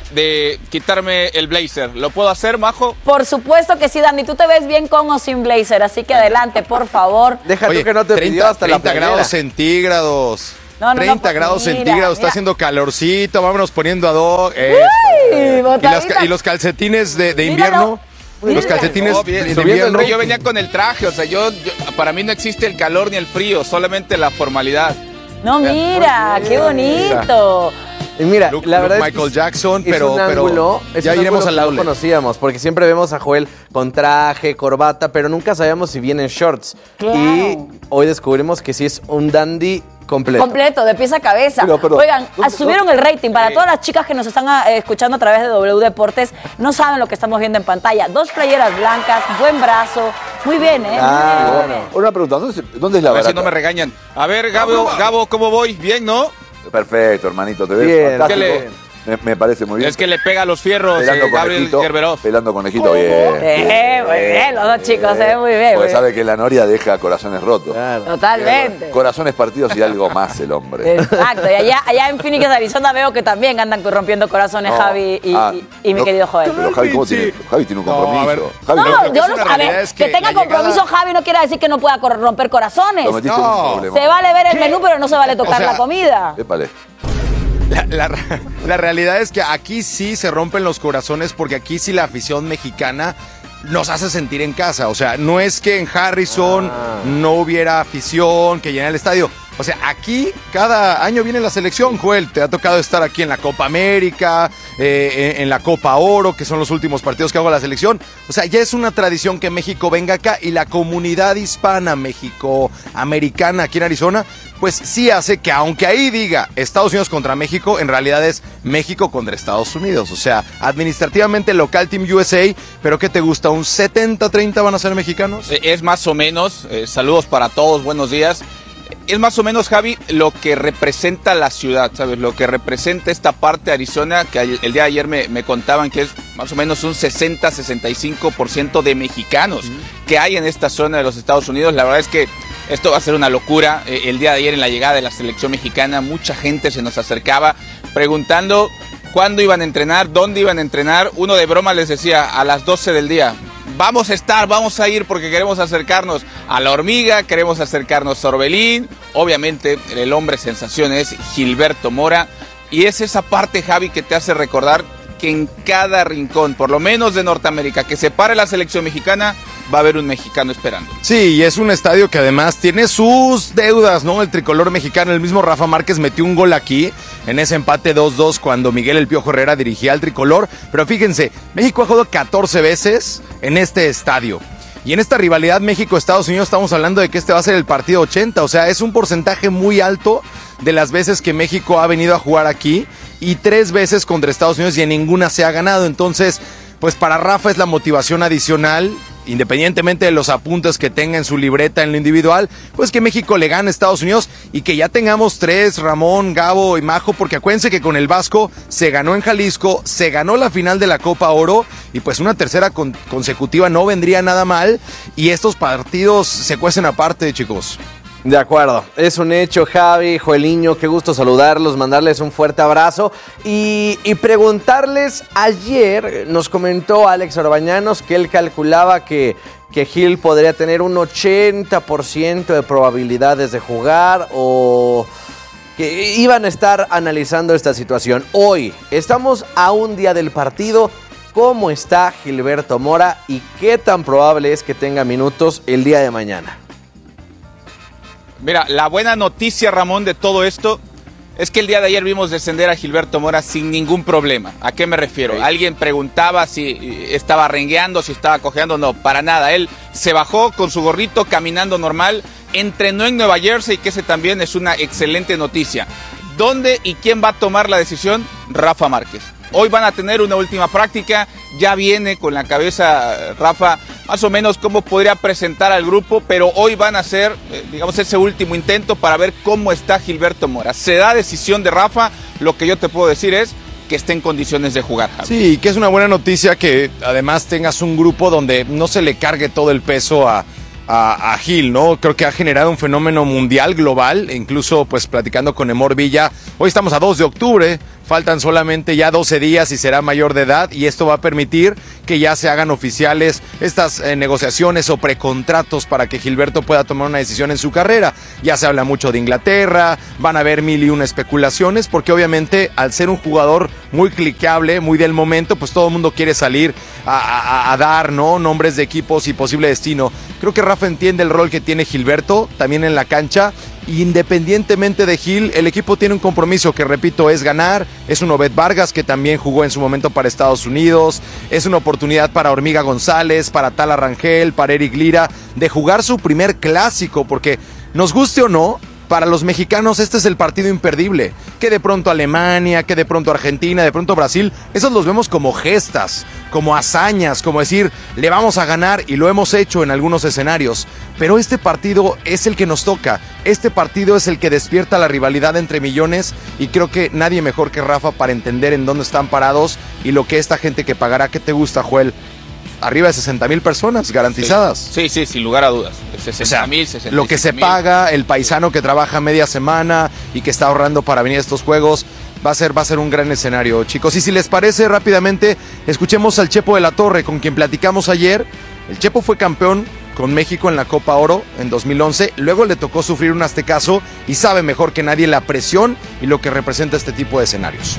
de quitarme el blazer. ¿Lo puedo hacer, Majo? Por supuesto que sí, Dani. Tú te ves bien con o sin blazer, así que adelante, por favor. Deja tú Oye, que no te pidió hasta la treinta primera. grados centígrados. No, no, no, treinta pues grados mira, centígrados, está mira. haciendo calorcito, vámonos poniendo a dos. Eso. Uy, y, las botadita. ca- y los calcetines de, de Míralo. invierno. Los Míralo. calcetines Oh, bien, de subiendo el invierno. rey, yo venía con el traje, o sea, yo, yo- para mí no existe el calor ni el frío, solamente la formalidad. No, mira, qué bonito. Y mira, Look- la look verdad Michael es, Jackson, es pero- un pero ángulo, es ya un iremos ángulo al que no outlet. conocíamos, porque siempre vemos a Joel con traje, corbata, pero nunca sabíamos si viene en shorts. Claro. Y hoy descubrimos que sí es un dandy completo. Completo, de pies a cabeza. Pero, perdón, Oigan, ¿dónde- subieron el rating. Para todas las chicas que nos están ah, escuchando a través de W Deportes, no saben lo que estamos viendo en pantalla. Dos playeras blancas, buen brazo. Muy bien, ¿eh? Ah, Muy bien, muy bien. Una pregunta, ¿dónde, se- dónde es la A ver si barata? no me regañan. A ver, Gabo, Gabo, ¿cómo voy? ¿Bien, no? Perfecto, hermanito, te ves Bien. fantástico. ¿Qué le- Me, me parece muy bien. Es que le pega a los fierros, pelando eh, Gabriel conejito, Gerberov. pelando conejito, bien. Eh, muy bien, los dos chicos, eh, muy bien. muy Porque bien. sabe que la noria deja corazones rotos. Claro. Totalmente. Corazones partidos y algo más el hombre. Exacto, y allá, allá en Phoenix, Arizona, veo que también andan rompiendo corazones No, Javi y, ah, y- y mi no, querido Joel. Pero Javi, ¿cómo tiene? Javi tiene un No, a compromiso. ver. Javi, No, Lo que yo es no, una a ver, realidad es que, que tenga la compromiso llegada- Javi no quiere decir que no pueda cor- romper corazones. lo metiste en No. un problema. Se vale ver el menú, pero no se vale tocar O sea, la comida. Épale. La, la- la realidad es que aquí sí se rompen los corazones porque aquí sí la afición mexicana nos hace sentir en casa. O sea, no es que en Harrison no hubiera afición que llena el estadio. O sea, aquí cada año viene la selección, Joel. Te ha tocado estar aquí en la Copa América, eh, en, en la Copa Oro, que son los últimos partidos que hago la selección. O sea, ya es una tradición que México venga acá y la comunidad hispana México-americana aquí en Arizona, pues sí hace que aunque ahí diga Estados Unidos contra México, en realidad es México contra Estados Unidos. O sea, administrativamente local Team U S A, pero ¿qué te gusta? ¿Un setenta treinta van a ser mexicanos? Eh, Es más o menos, eh, saludos para todos, buenos días. Es más o menos, Javi, lo que representa la ciudad, ¿sabes? Lo que representa esta parte de Arizona, que el, el día de ayer me, me contaban que es más o menos un sesenta sesenta y cinco por ciento de mexicanos que hay en esta zona de los Estados Unidos. La verdad es que esto va a ser una locura. Eh, el día de ayer en la llegada de la selección mexicana, mucha gente se nos acercaba preguntando cuándo iban a entrenar, dónde iban a entrenar. Uno de broma les decía a las doce del día. Vamos a estar, vamos a ir porque queremos acercarnos a La Hormiga, queremos acercarnos a Orbelín. Obviamente el hombre sensación es Gilberto Mora. Y es esa parte, Javi, que te hace recordar que en cada rincón, por lo menos de Norteamérica, que se pare la selección mexicana, va a haber un mexicano esperando. Sí, y es un estadio que además tiene sus deudas, ¿no? El tricolor mexicano, el mismo Rafa Márquez metió un gol aquí en ese empate dos dos cuando Miguel El Piojo Herrera dirigía al tricolor. Pero fíjense, México ha jugado catorce veces en este estadio. Y en esta rivalidad México-Estados Unidos estamos hablando de que este va a ser el partido ochenta. O sea, es un porcentaje muy alto de las veces que México ha venido a jugar aquí. Y tres veces contra Estados Unidos y en ninguna se ha ganado. Entonces, pues para Rafa es la motivación adicional, independientemente de los apuntes que tenga en su libreta en lo individual, pues que México le gane a Estados Unidos y que ya tengamos tres, Ramón, Gabo y Majo, porque acuérdense que con el Vasco se ganó en Jalisco, se ganó la final de la Copa Oro y pues una tercera con- consecutiva no vendría nada mal y estos partidos se cuecen aparte, chicos. De acuerdo, es un hecho, Javi, Joeliño, qué gusto saludarlos, mandarles un fuerte abrazo y, y preguntarles, ayer nos comentó Alex Orbañanos que él calculaba que, que Gil podría tener un ochenta por ciento de probabilidades de jugar o que iban a estar analizando esta situación. Hoy estamos a un día del partido. ¿Cómo está Gilberto Mora y qué tan probable es que tenga minutos el día de mañana? Mira, la buena noticia, Ramón, de todo esto es que el día de ayer vimos descender a Gilberto Mora sin ningún problema. ¿A qué me refiero? Sí. Alguien preguntaba si estaba rengueando, si estaba cojeando. No, para nada. Él se bajó con su gorrito, caminando normal, entrenó en Nueva Jersey, que ese también es una excelente noticia. ¿Dónde y quién va a tomar la decisión? Rafa Márquez. Hoy van a tener una última práctica, ya viene con la cabeza Rafa más o menos cómo podría presentar al grupo, pero hoy van a hacer, eh, digamos, ese último intento para ver cómo está Gilberto Mora. Se da decisión de Rafa, lo que yo te puedo decir es que esté en condiciones de jugar, Javi. Sí, que es una buena noticia que además tengas un grupo donde no se le cargue todo el peso a, a, a Gil, ¿no? Creo que ha generado un fenómeno mundial, global, e incluso pues platicando con Emor Villa, hoy estamos a dos de octubre, faltan solamente ya doce días y será mayor de edad, y esto va a permitir que ya se hagan oficiales estas eh, negociaciones o precontratos para que Gilberto pueda tomar una decisión en su carrera. Ya se habla mucho de Inglaterra, van a haber mil y una especulaciones, porque obviamente al ser un jugador muy cliqueable, muy del momento, pues todo el mundo quiere salir a, a, a dar, ¿no?, nombres de equipos y posible destino. Creo que Rafa entiende el rol que tiene Gilberto también en la cancha. Independientemente de Gil, el equipo tiene un compromiso que, repito, es ganar. Es un Obed Vargas que también jugó en su momento para Estados Unidos. Es una oportunidad para Hormiga González, para Tala Rangel, para Eric Lira, de jugar su primer clásico, porque nos guste o no, para los mexicanos este es el partido imperdible. Que de pronto Alemania, que de pronto Argentina, de pronto Brasil, esos los vemos como gestas, como hazañas, como decir, le vamos a ganar, y lo hemos hecho en algunos escenarios. Pero este partido es el que nos toca, este partido es el que despierta la rivalidad entre millones, y creo que nadie mejor que Rafa para entender en dónde están parados y lo que esta gente que pagará. ¿Qué te gusta, Joel? Arriba de sesenta mil personas garantizadas. Sí, sí, sí, sin lugar a dudas. sesenta mil, sesenta Lo que se paga, el paisano que trabaja media semana y que está ahorrando para venir a estos juegos, va a ser, va a ser un gran escenario, chicos. Y si les parece, rápidamente, escuchemos al Chepo de la Torre, con quien platicamos ayer. El Chepo fue campeón con México en la Copa Oro en dos mil once, luego le tocó sufrir un aztecaso y sabe mejor que nadie la presión y lo que representa este tipo de escenarios.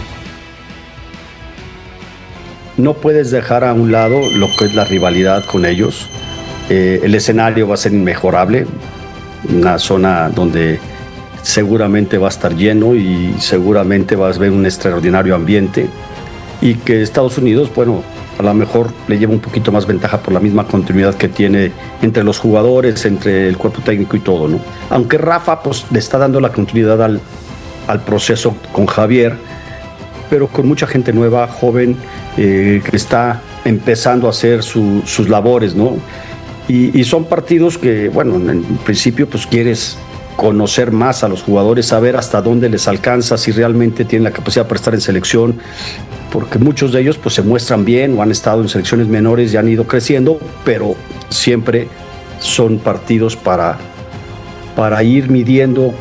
No puedes dejar a un lado lo que es la rivalidad con ellos. Eh, el escenario va a ser inmejorable, una zona donde seguramente va a estar lleno y seguramente vas a ver un extraordinario ambiente, y que Estados Unidos, bueno, a lo mejor le lleva un poquito más ventaja por la misma continuidad que tiene entre los jugadores, entre el cuerpo técnico y todo, ¿no? Aunque Rafa pues le está dando la continuidad al, al proceso con Javier, pero con mucha gente nueva, joven, eh, que está empezando a hacer su, sus labores, ¿no? Y, y son partidos que, bueno, en principio pues quieres conocer más a los jugadores, saber hasta dónde les alcanza, si realmente tienen la capacidad para estar en selección, porque muchos de ellos pues se muestran bien o han estado en selecciones menores y han ido creciendo, pero siempre son partidos para, para ir midiendo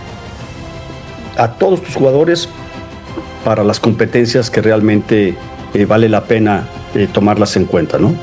a todos tus jugadores para las competencias que realmente eh, vale la pena eh, tomarlas en cuenta, ¿no?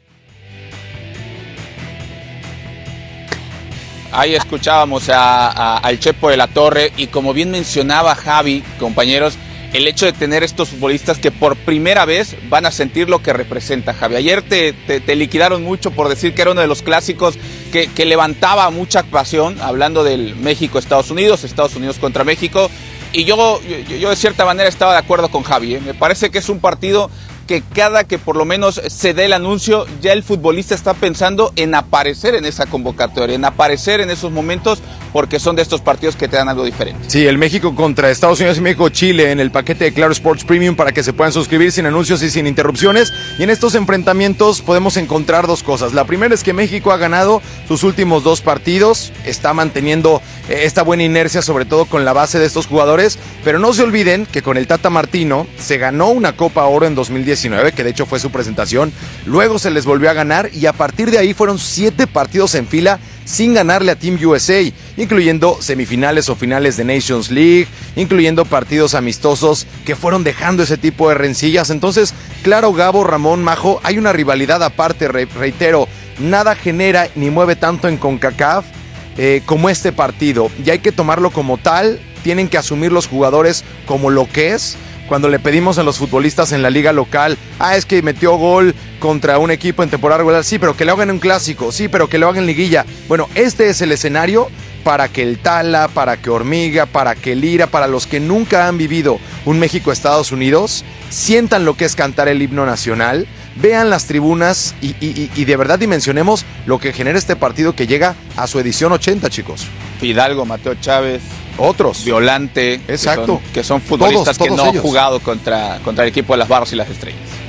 Ahí escuchábamos a, a, al Chepo de la Torre, y como bien mencionaba Javi, compañeros, el hecho de tener estos futbolistas que por primera vez van a sentir lo que representa, Javi. Ayer te, te, te liquidaron mucho por decir que era uno de los clásicos que, que levantaba mucha pasión, hablando del México-Estados Unidos, Estados Unidos contra México. Y yo, yo, yo de cierta manera estaba de acuerdo con Javi, ¿eh? Me parece que es un partido que cada que por lo menos se dé el anuncio, ya el futbolista está pensando en aparecer en esa convocatoria, en aparecer en esos momentos, porque son de estos partidos que te dan algo diferente. Sí, el México contra Estados Unidos y México-Chile en el paquete de Claro Sports Premium, para que se puedan suscribir sin anuncios y sin interrupciones. Y en estos enfrentamientos podemos encontrar dos cosas. La primera es que México ha ganado sus últimos dos partidos, está manteniendo eh, esta buena inercia, sobre todo con la base de estos jugadores, pero no se olviden que con el Tata Martino se ganó una Copa Oro en dos mil diecinueve, que de hecho fue su presentación, luego se les volvió a ganar, y a partir de ahí fueron siete partidos en fila sin ganarle a Team U S A, incluyendo semifinales o finales de Nations League, incluyendo partidos amistosos que fueron dejando ese tipo de rencillas. Entonces, claro, Gabo, Ramón, Majo, hay una rivalidad aparte, re reitero, nada genera ni mueve tanto en CONCACAF eh, como este partido, y hay que tomarlo como tal. Tienen que asumir los jugadores como lo que es. Cuando le pedimos a los futbolistas en la liga local, ah, es que metió gol contra un equipo en temporada regular, sí, pero que lo hagan en un clásico, sí, pero que lo hagan en liguilla. Bueno, este es el escenario para que el Tala, para que Hormiga, para que Lira, para los que nunca han vivido un México-Estados Unidos, sientan lo que es cantar el himno nacional, vean las tribunas y, y, y de verdad dimensionemos lo que genera este partido, que llega a su edición ochenta, chicos. Fidalgo, Mateo Chávez, otros. Violante. Exacto. Que son, que son futbolistas todos, todos que no ellos. han jugado contra, contra el equipo de las Barras y las Estrellas.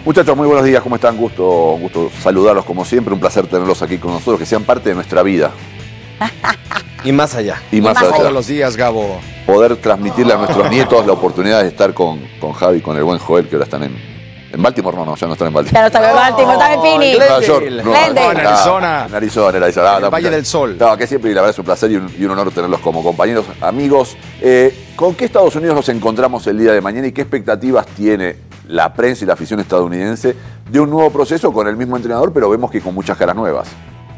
Muchachos, muy buenos días, ¿cómo están? Gusto, gusto saludarlos como siempre, un placer tenerlos aquí con nosotros, que sean parte de nuestra vida. Y más allá. Y más, y más allá. Todos los días, Gabo. Poder transmitirle a nuestros nietos la oportunidad de estar con, con Javi, con el buen Joel, que ahora están en, en Baltimore. No, no, ya no están en Baltimore. Ya no están en Baltimore, están en Phoenix. Nueva York, Glendale. Nueva York. No, en Arizona. En Arizona, en Arizona. En el Valle del Sol. No, que siempre, y la verdad es un placer y un, y un honor tenerlos como compañeros, amigos. Eh, ¿Con qué Estados Unidos nos encontramos el día de mañana y qué expectativas tiene la prensa y la afición estadounidense de un nuevo proceso con el mismo entrenador, pero vemos que con muchas caras nuevas?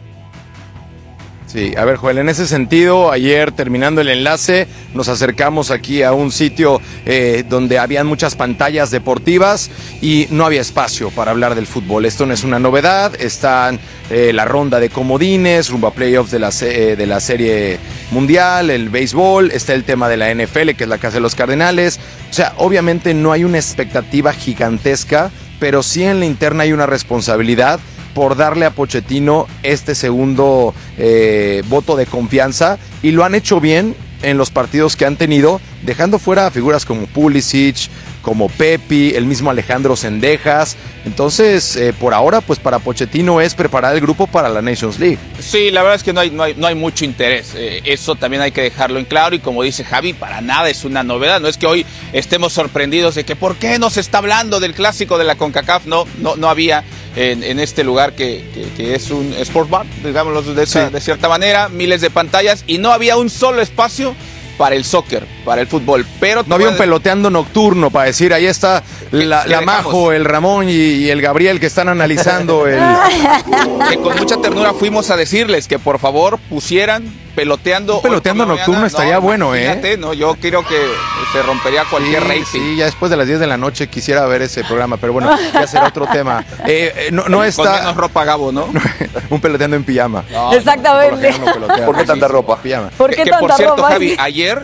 Sí, a ver, Joel, en ese sentido, ayer terminando el enlace, nos acercamos aquí a un sitio eh, donde habían muchas pantallas deportivas y no había espacio para hablar del fútbol. Esto no es una novedad, están eh, la ronda de comodines, rumbo a playoffs de la, eh, de la Serie Mundial, el béisbol, está el tema de la N F L, que es la casa de los Cardenales. O sea, obviamente no hay una expectativa gigantesca, pero sí en la interna hay una responsabilidad por darle a Pochettino este segundo eh, voto de confianza, y lo han hecho bien en los partidos que han tenido, dejando fuera a figuras como Pulisic, como Pepi, el mismo Alejandro Sendejas. Entonces, eh, por ahora, pues para Pochettino es preparar el grupo para la Nations League. Sí, la verdad es que no hay, no hay, no hay mucho interés. Eh, eso también hay que dejarlo en claro, y como dice Javi, para nada es una novedad. No es que hoy estemos sorprendidos de que ¿por qué no se está hablando del clásico de la CONCACAF? No, no, no había en, en este lugar que, que, que es un sport bar, digámoslo de, esa, sí. de cierta manera, miles de pantallas, y no había un solo espacio para el soccer, para el fútbol. Pero no había un peloteando nocturno para decir, ahí está la, la Majo, el Ramón y, y el Gabriel que están analizando el... Que con mucha ternura fuimos a decirles que por favor pusieran peloteando. Un peloteando nocturno mañana, estaría no, bueno, ¿eh? No, yo creo que se rompería cualquier sí, rating. Sí, ya después de las diez de la noche quisiera ver ese programa, pero bueno, ya será otro tema. Eh, eh, no, no está... Con menos ropa, Gabo, ¿no? Un peloteando en pijama. No, Exactamente. No, no ¿Por qué tanta ropa? Pijama. ¿Por qué que, tanta que por cierto, ropa? Javi, ayer...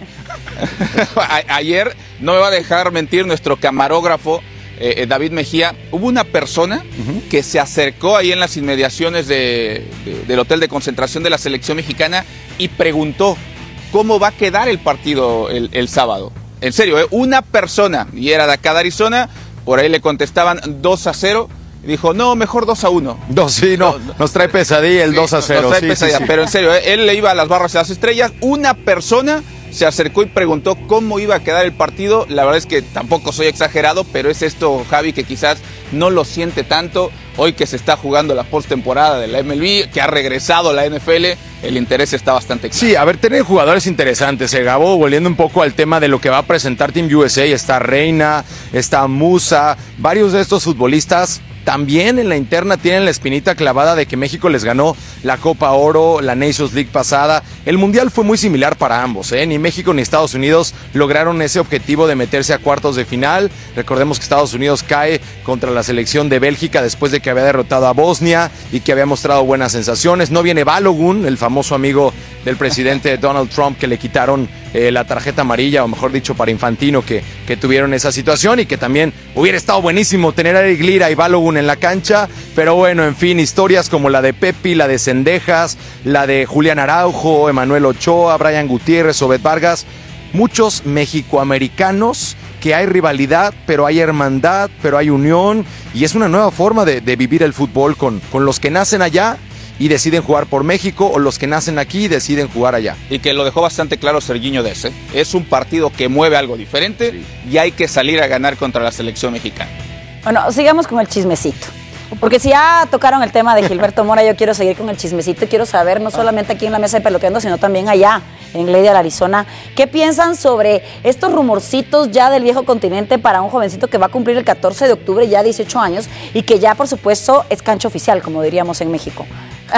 a, ayer, no me va a dejar mentir nuestro camarógrafo, eh, David Mejía, hubo una persona uh-huh. que se acercó ahí en las inmediaciones de, de, del hotel de concentración de la selección mexicana y preguntó cómo va a quedar el partido el, el sábado. En serio, ¿eh? Una persona, y era de acá de Arizona, por ahí le contestaban dos a cero. Dijo, no, mejor dos a uno. Dos, sí, no, no, nos trae pesadilla el sí, dos a cero. Nos trae sí, pesadilla, sí, sí. Pero en serio, ¿eh? Él le iba a las barras y a las estrellas. Una persona se acercó y preguntó cómo iba a quedar el partido. La verdad es que tampoco soy exagerado, pero es esto, Javi, que quizás no lo siente tanto. Hoy que se está jugando la postemporada de la M L B, que ha regresado la N F L, el interés está bastante claro. Sí, a ver, tener jugadores interesantes, eh, Gabo, volviendo un poco al tema de lo que va a presentar Team U S A, está Reina, está Musa, varios de estos futbolistas también en la interna tienen la espinita clavada de que México les ganó la Copa Oro, la Nations League pasada. El Mundial fue muy similar para ambos, ¿eh? Ni México ni Estados Unidos lograron ese objetivo de meterse a cuartos de final. Recordemos que Estados Unidos cae contra la selección de Bélgica después de que había derrotado a Bosnia y que había mostrado buenas sensaciones. No viene Balogun, el famoso amigo del presidente Donald Trump, que le quitaron eh, la tarjeta amarilla, o mejor dicho, para Infantino, que, que tuvieron esa situación, y que también hubiera estado buenísimo tener a Eric Lira y Balogun en la cancha, pero bueno, en fin, historias como la de Pepi, la de Sendejas, la de Julián Araujo, Emanuel Ochoa, Brian Gutiérrez, Obed Vargas, muchos mexicoamericanos que hay rivalidad, pero hay hermandad, pero hay unión, y es una nueva forma de, de vivir el fútbol con, con los que nacen allá y deciden jugar por México, o los que nacen aquí y deciden jugar allá. Y que lo dejó bastante claro Sergiño Dez, ¿eh? Es un partido que mueve algo diferente, sí, y hay que salir a ganar contra la selección mexicana. Bueno, sigamos con el chismecito. Porque si ya tocaron el tema de Gilberto Mora, yo quiero seguir con el chismecito y quiero saber, no solamente aquí en la mesa de Peloteando, sino también allá en Glendale, Arizona, ¿qué piensan sobre estos rumorcitos ya del viejo continente para un jovencito que va a cumplir el catorce de octubre, ya dieciocho años, y que ya, por supuesto, es cancha oficial, como diríamos en México?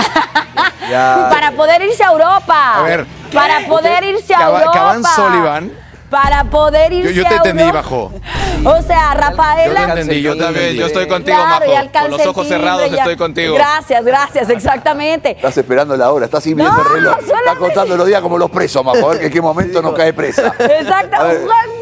Ya. Para poder irse a Europa. A ver. Para poder irse a Cava, Europa. Cavan Sullivan. Para poder irse yo, yo te a entendí, Europa. Bajo. O sea, Rafaela. Yo te entendí, yo también. Yo estoy contigo, claro, Majo. Con los ojos cerrados ya. Estoy contigo. Gracias, gracias, exactamente. Estás esperando la hora, estás así viendo no, el reloj. Solamente... Estás contando los días como los presos, Majo. A ver en qué momento nos cae presa. Exacto. Espérenme,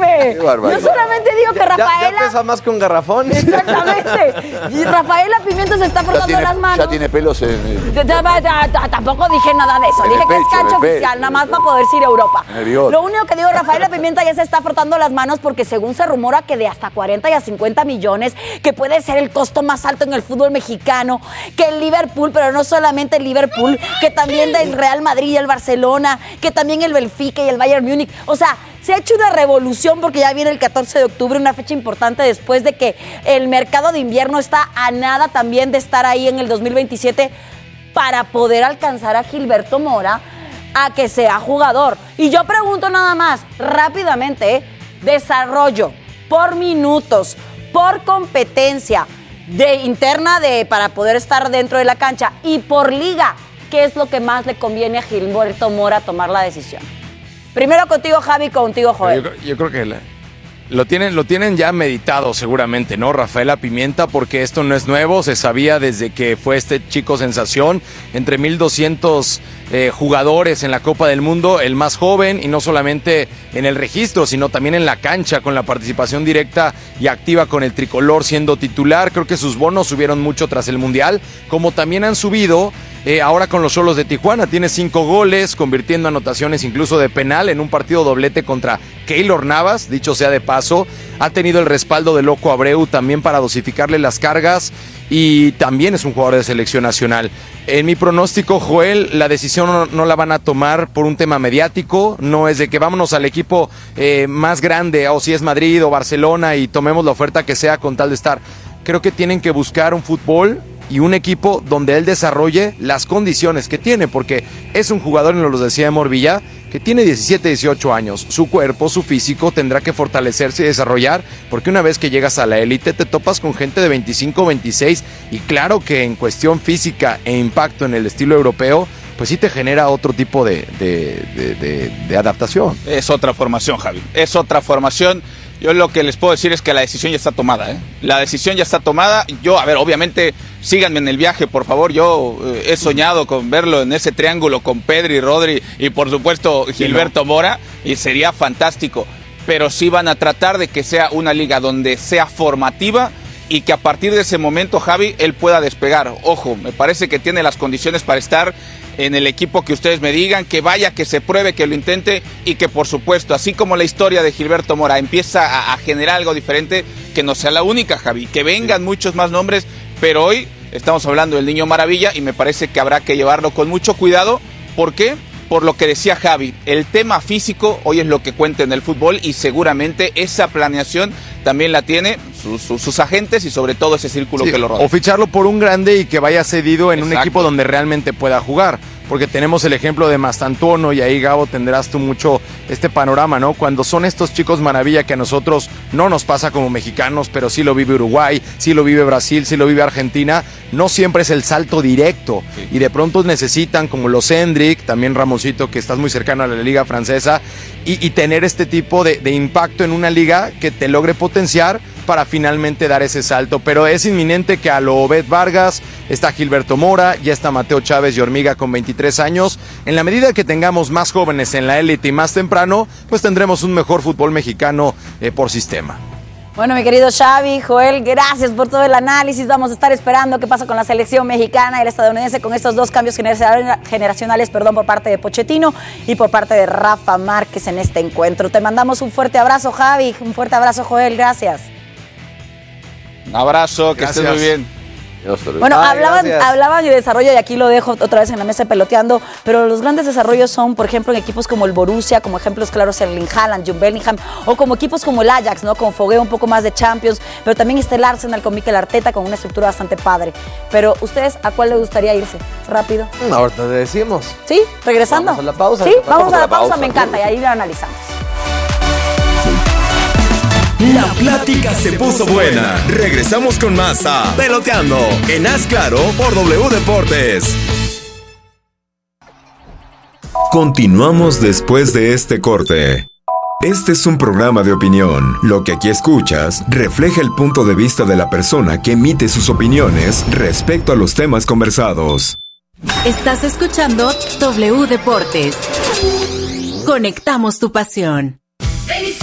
Jaime. Yo solamente digo que Rafaela... Ya, ya pesa más que un garrafón. Exactamente. Y Rafaela Pimienta se está frotando tiene, las manos. Ya tiene pelos en... Ya, ya, ya, ya, tampoco dije nada de eso. En Dije el que pecho, es cancha en el oficial, pecho. nada más para poder ir a Europa. En el bigote. Lo único que digo, Rafaela Pimienta ya se está frotando las manos porque según se rumora que de hasta cuarenta y a cincuenta millones, que puede ser el costo más alto en el fútbol mexicano, que el Liverpool, pero no solamente el Liverpool, que también del Real Madrid y el Barcelona, que también el Benfica y el Bayern Múnich. O sea, se ha hecho una revolución porque ya viene el catorce de octubre, una fecha importante después de que el mercado de invierno está a nada también de estar ahí en el dos mil veintisiete para poder alcanzar a Gilberto Mora a que sea jugador. Y yo pregunto nada más, rápidamente, ¿eh? Desarrollo por minutos, por competencia de interna de para poder estar dentro de la cancha y por liga, ¿qué es lo que más le conviene a Gilberto Mora tomar la decisión? Primero contigo, Javi, contigo, Joel. Yo, yo creo que la, lo, tienen, lo tienen ya meditado seguramente, ¿no? Rafaela Pimienta, porque esto no es nuevo, se sabía desde que fue este chico sensación, entre mil doscientos eh, jugadores en la Copa del Mundo, el más joven, y no solamente en el registro, sino también en la cancha, con la participación directa y activa con el tricolor siendo titular. Creo que sus bonos subieron mucho tras el Mundial, como también han subido Eh, ahora con los Xolos de Tijuana. Tiene cinco goles, convirtiendo anotaciones incluso de penal en un partido doblete contra Keylor Navas, dicho sea de paso. Ha tenido el respaldo de Loco Abreu también para dosificarle las cargas y también es un jugador de selección nacional. En mi pronóstico, Joel, la decisión no, no la van a tomar por un tema mediático, no es de que vámonos al equipo eh, más grande, o si es Madrid o Barcelona, y tomemos la oferta que sea con tal de estar. Creo que tienen que buscar un fútbol y un equipo donde él desarrolle las condiciones que tiene, porque es un jugador, y nos lo decía Morvilla, que tiene diecisiete, dieciocho años. Su cuerpo, su físico tendrá que fortalecerse y desarrollar, porque una vez que llegas a la élite te topas con gente de veinticinco, veintiséis, y claro que en cuestión física e impacto en el estilo europeo, pues sí te genera otro tipo de, de, de, de, de adaptación. Es otra formación, Javi, es otra formación. Yo lo que les puedo decir es que la decisión ya está tomada, ¿eh? La decisión ya está tomada. Yo, a ver, obviamente, síganme en el viaje, por favor. Yo eh, he soñado con verlo en ese triángulo con Pedri, Rodri y, por supuesto, Gilberto Mora, y sería fantástico. Pero sí van a tratar de que sea una liga donde sea formativa y que a partir de ese momento, Javi, él pueda despegar. Ojo, me parece que tiene las condiciones para estar en el equipo que ustedes me digan, que vaya, que se pruebe, que lo intente, y que por supuesto, así como la historia de Gilberto Mora empieza a, a generar algo diferente, que no sea la única, Javi, que vengan muchos más nombres, pero hoy estamos hablando del Niño Maravilla y me parece que habrá que llevarlo con mucho cuidado. ¿Por qué? Por lo que decía Javi, el tema físico hoy es lo que cuenta en el fútbol, y seguramente esa planeación también la tiene sus, sus, sus agentes y sobre todo ese círculo Sí, que lo rodea. o ficharlo por un grande y que vaya cedido en Exacto. un equipo donde realmente pueda jugar. Porque tenemos el ejemplo de Mastantuono, y ahí, Gabo, tendrás tú mucho este panorama, ¿no? Cuando son estos chicos maravilla que a nosotros no nos pasa como mexicanos, pero sí lo vive Uruguay, sí lo vive Brasil, sí lo vive Argentina, no siempre es el salto directo. Sí. Y de pronto necesitan, como los Hendrick, también Ramoncito, que estás muy cercano a la liga francesa, y, y tener este tipo de, de impacto en una liga que te logre potenciar para finalmente dar ese salto. Pero es inminente que a lo Obed Vargas, está Gilberto Mora, ya está Mateo Chávez y Hormiga con veintitrés años. En la medida que tengamos más jóvenes en la élite y más temprano, pues tendremos un mejor fútbol mexicano eh, por sistema. Bueno, mi querido Xavi, Joel, gracias por todo el análisis. Vamos a estar esperando qué pasa con la selección mexicana y la estadounidense con estos dos cambios generacionales, perdón, por parte de Pochettino y por parte de Rafa Márquez en este encuentro. Te mandamos un fuerte abrazo, Javi, un fuerte abrazo, Joel, gracias. Un abrazo, que Gracias. estés muy bien. Bueno, Ay, hablaban, gracias. hablaban de desarrollo, y aquí lo dejo otra vez en la mesa peloteando, pero los grandes desarrollos son, por ejemplo, en equipos como el Borussia, como ejemplos claros Erling Haaland, Jude Bellingham, o como equipos como el Ajax, ¿no? Con fogueo un poco más de Champions, pero también está el Arsenal con Mikel Arteta, con una estructura bastante padre. Pero, ¿ustedes a cuál les gustaría irse? Rápido. Ahorita te decimos. ¿Sí? ¿Regresando? Vamos a la pausa. Sí, vamos, Vamos a la pausa, me encanta, y ahí lo analizamos. La plática se puso buena. Regresamos con más a Peloteando en Haz Claro por W Deportes. Continuamos después de este corte. Este es un programa de opinión. Lo que aquí escuchas refleja el punto de vista de la persona que emite sus opiniones respecto a los temas conversados. Estás escuchando W Deportes. Conectamos tu pasión.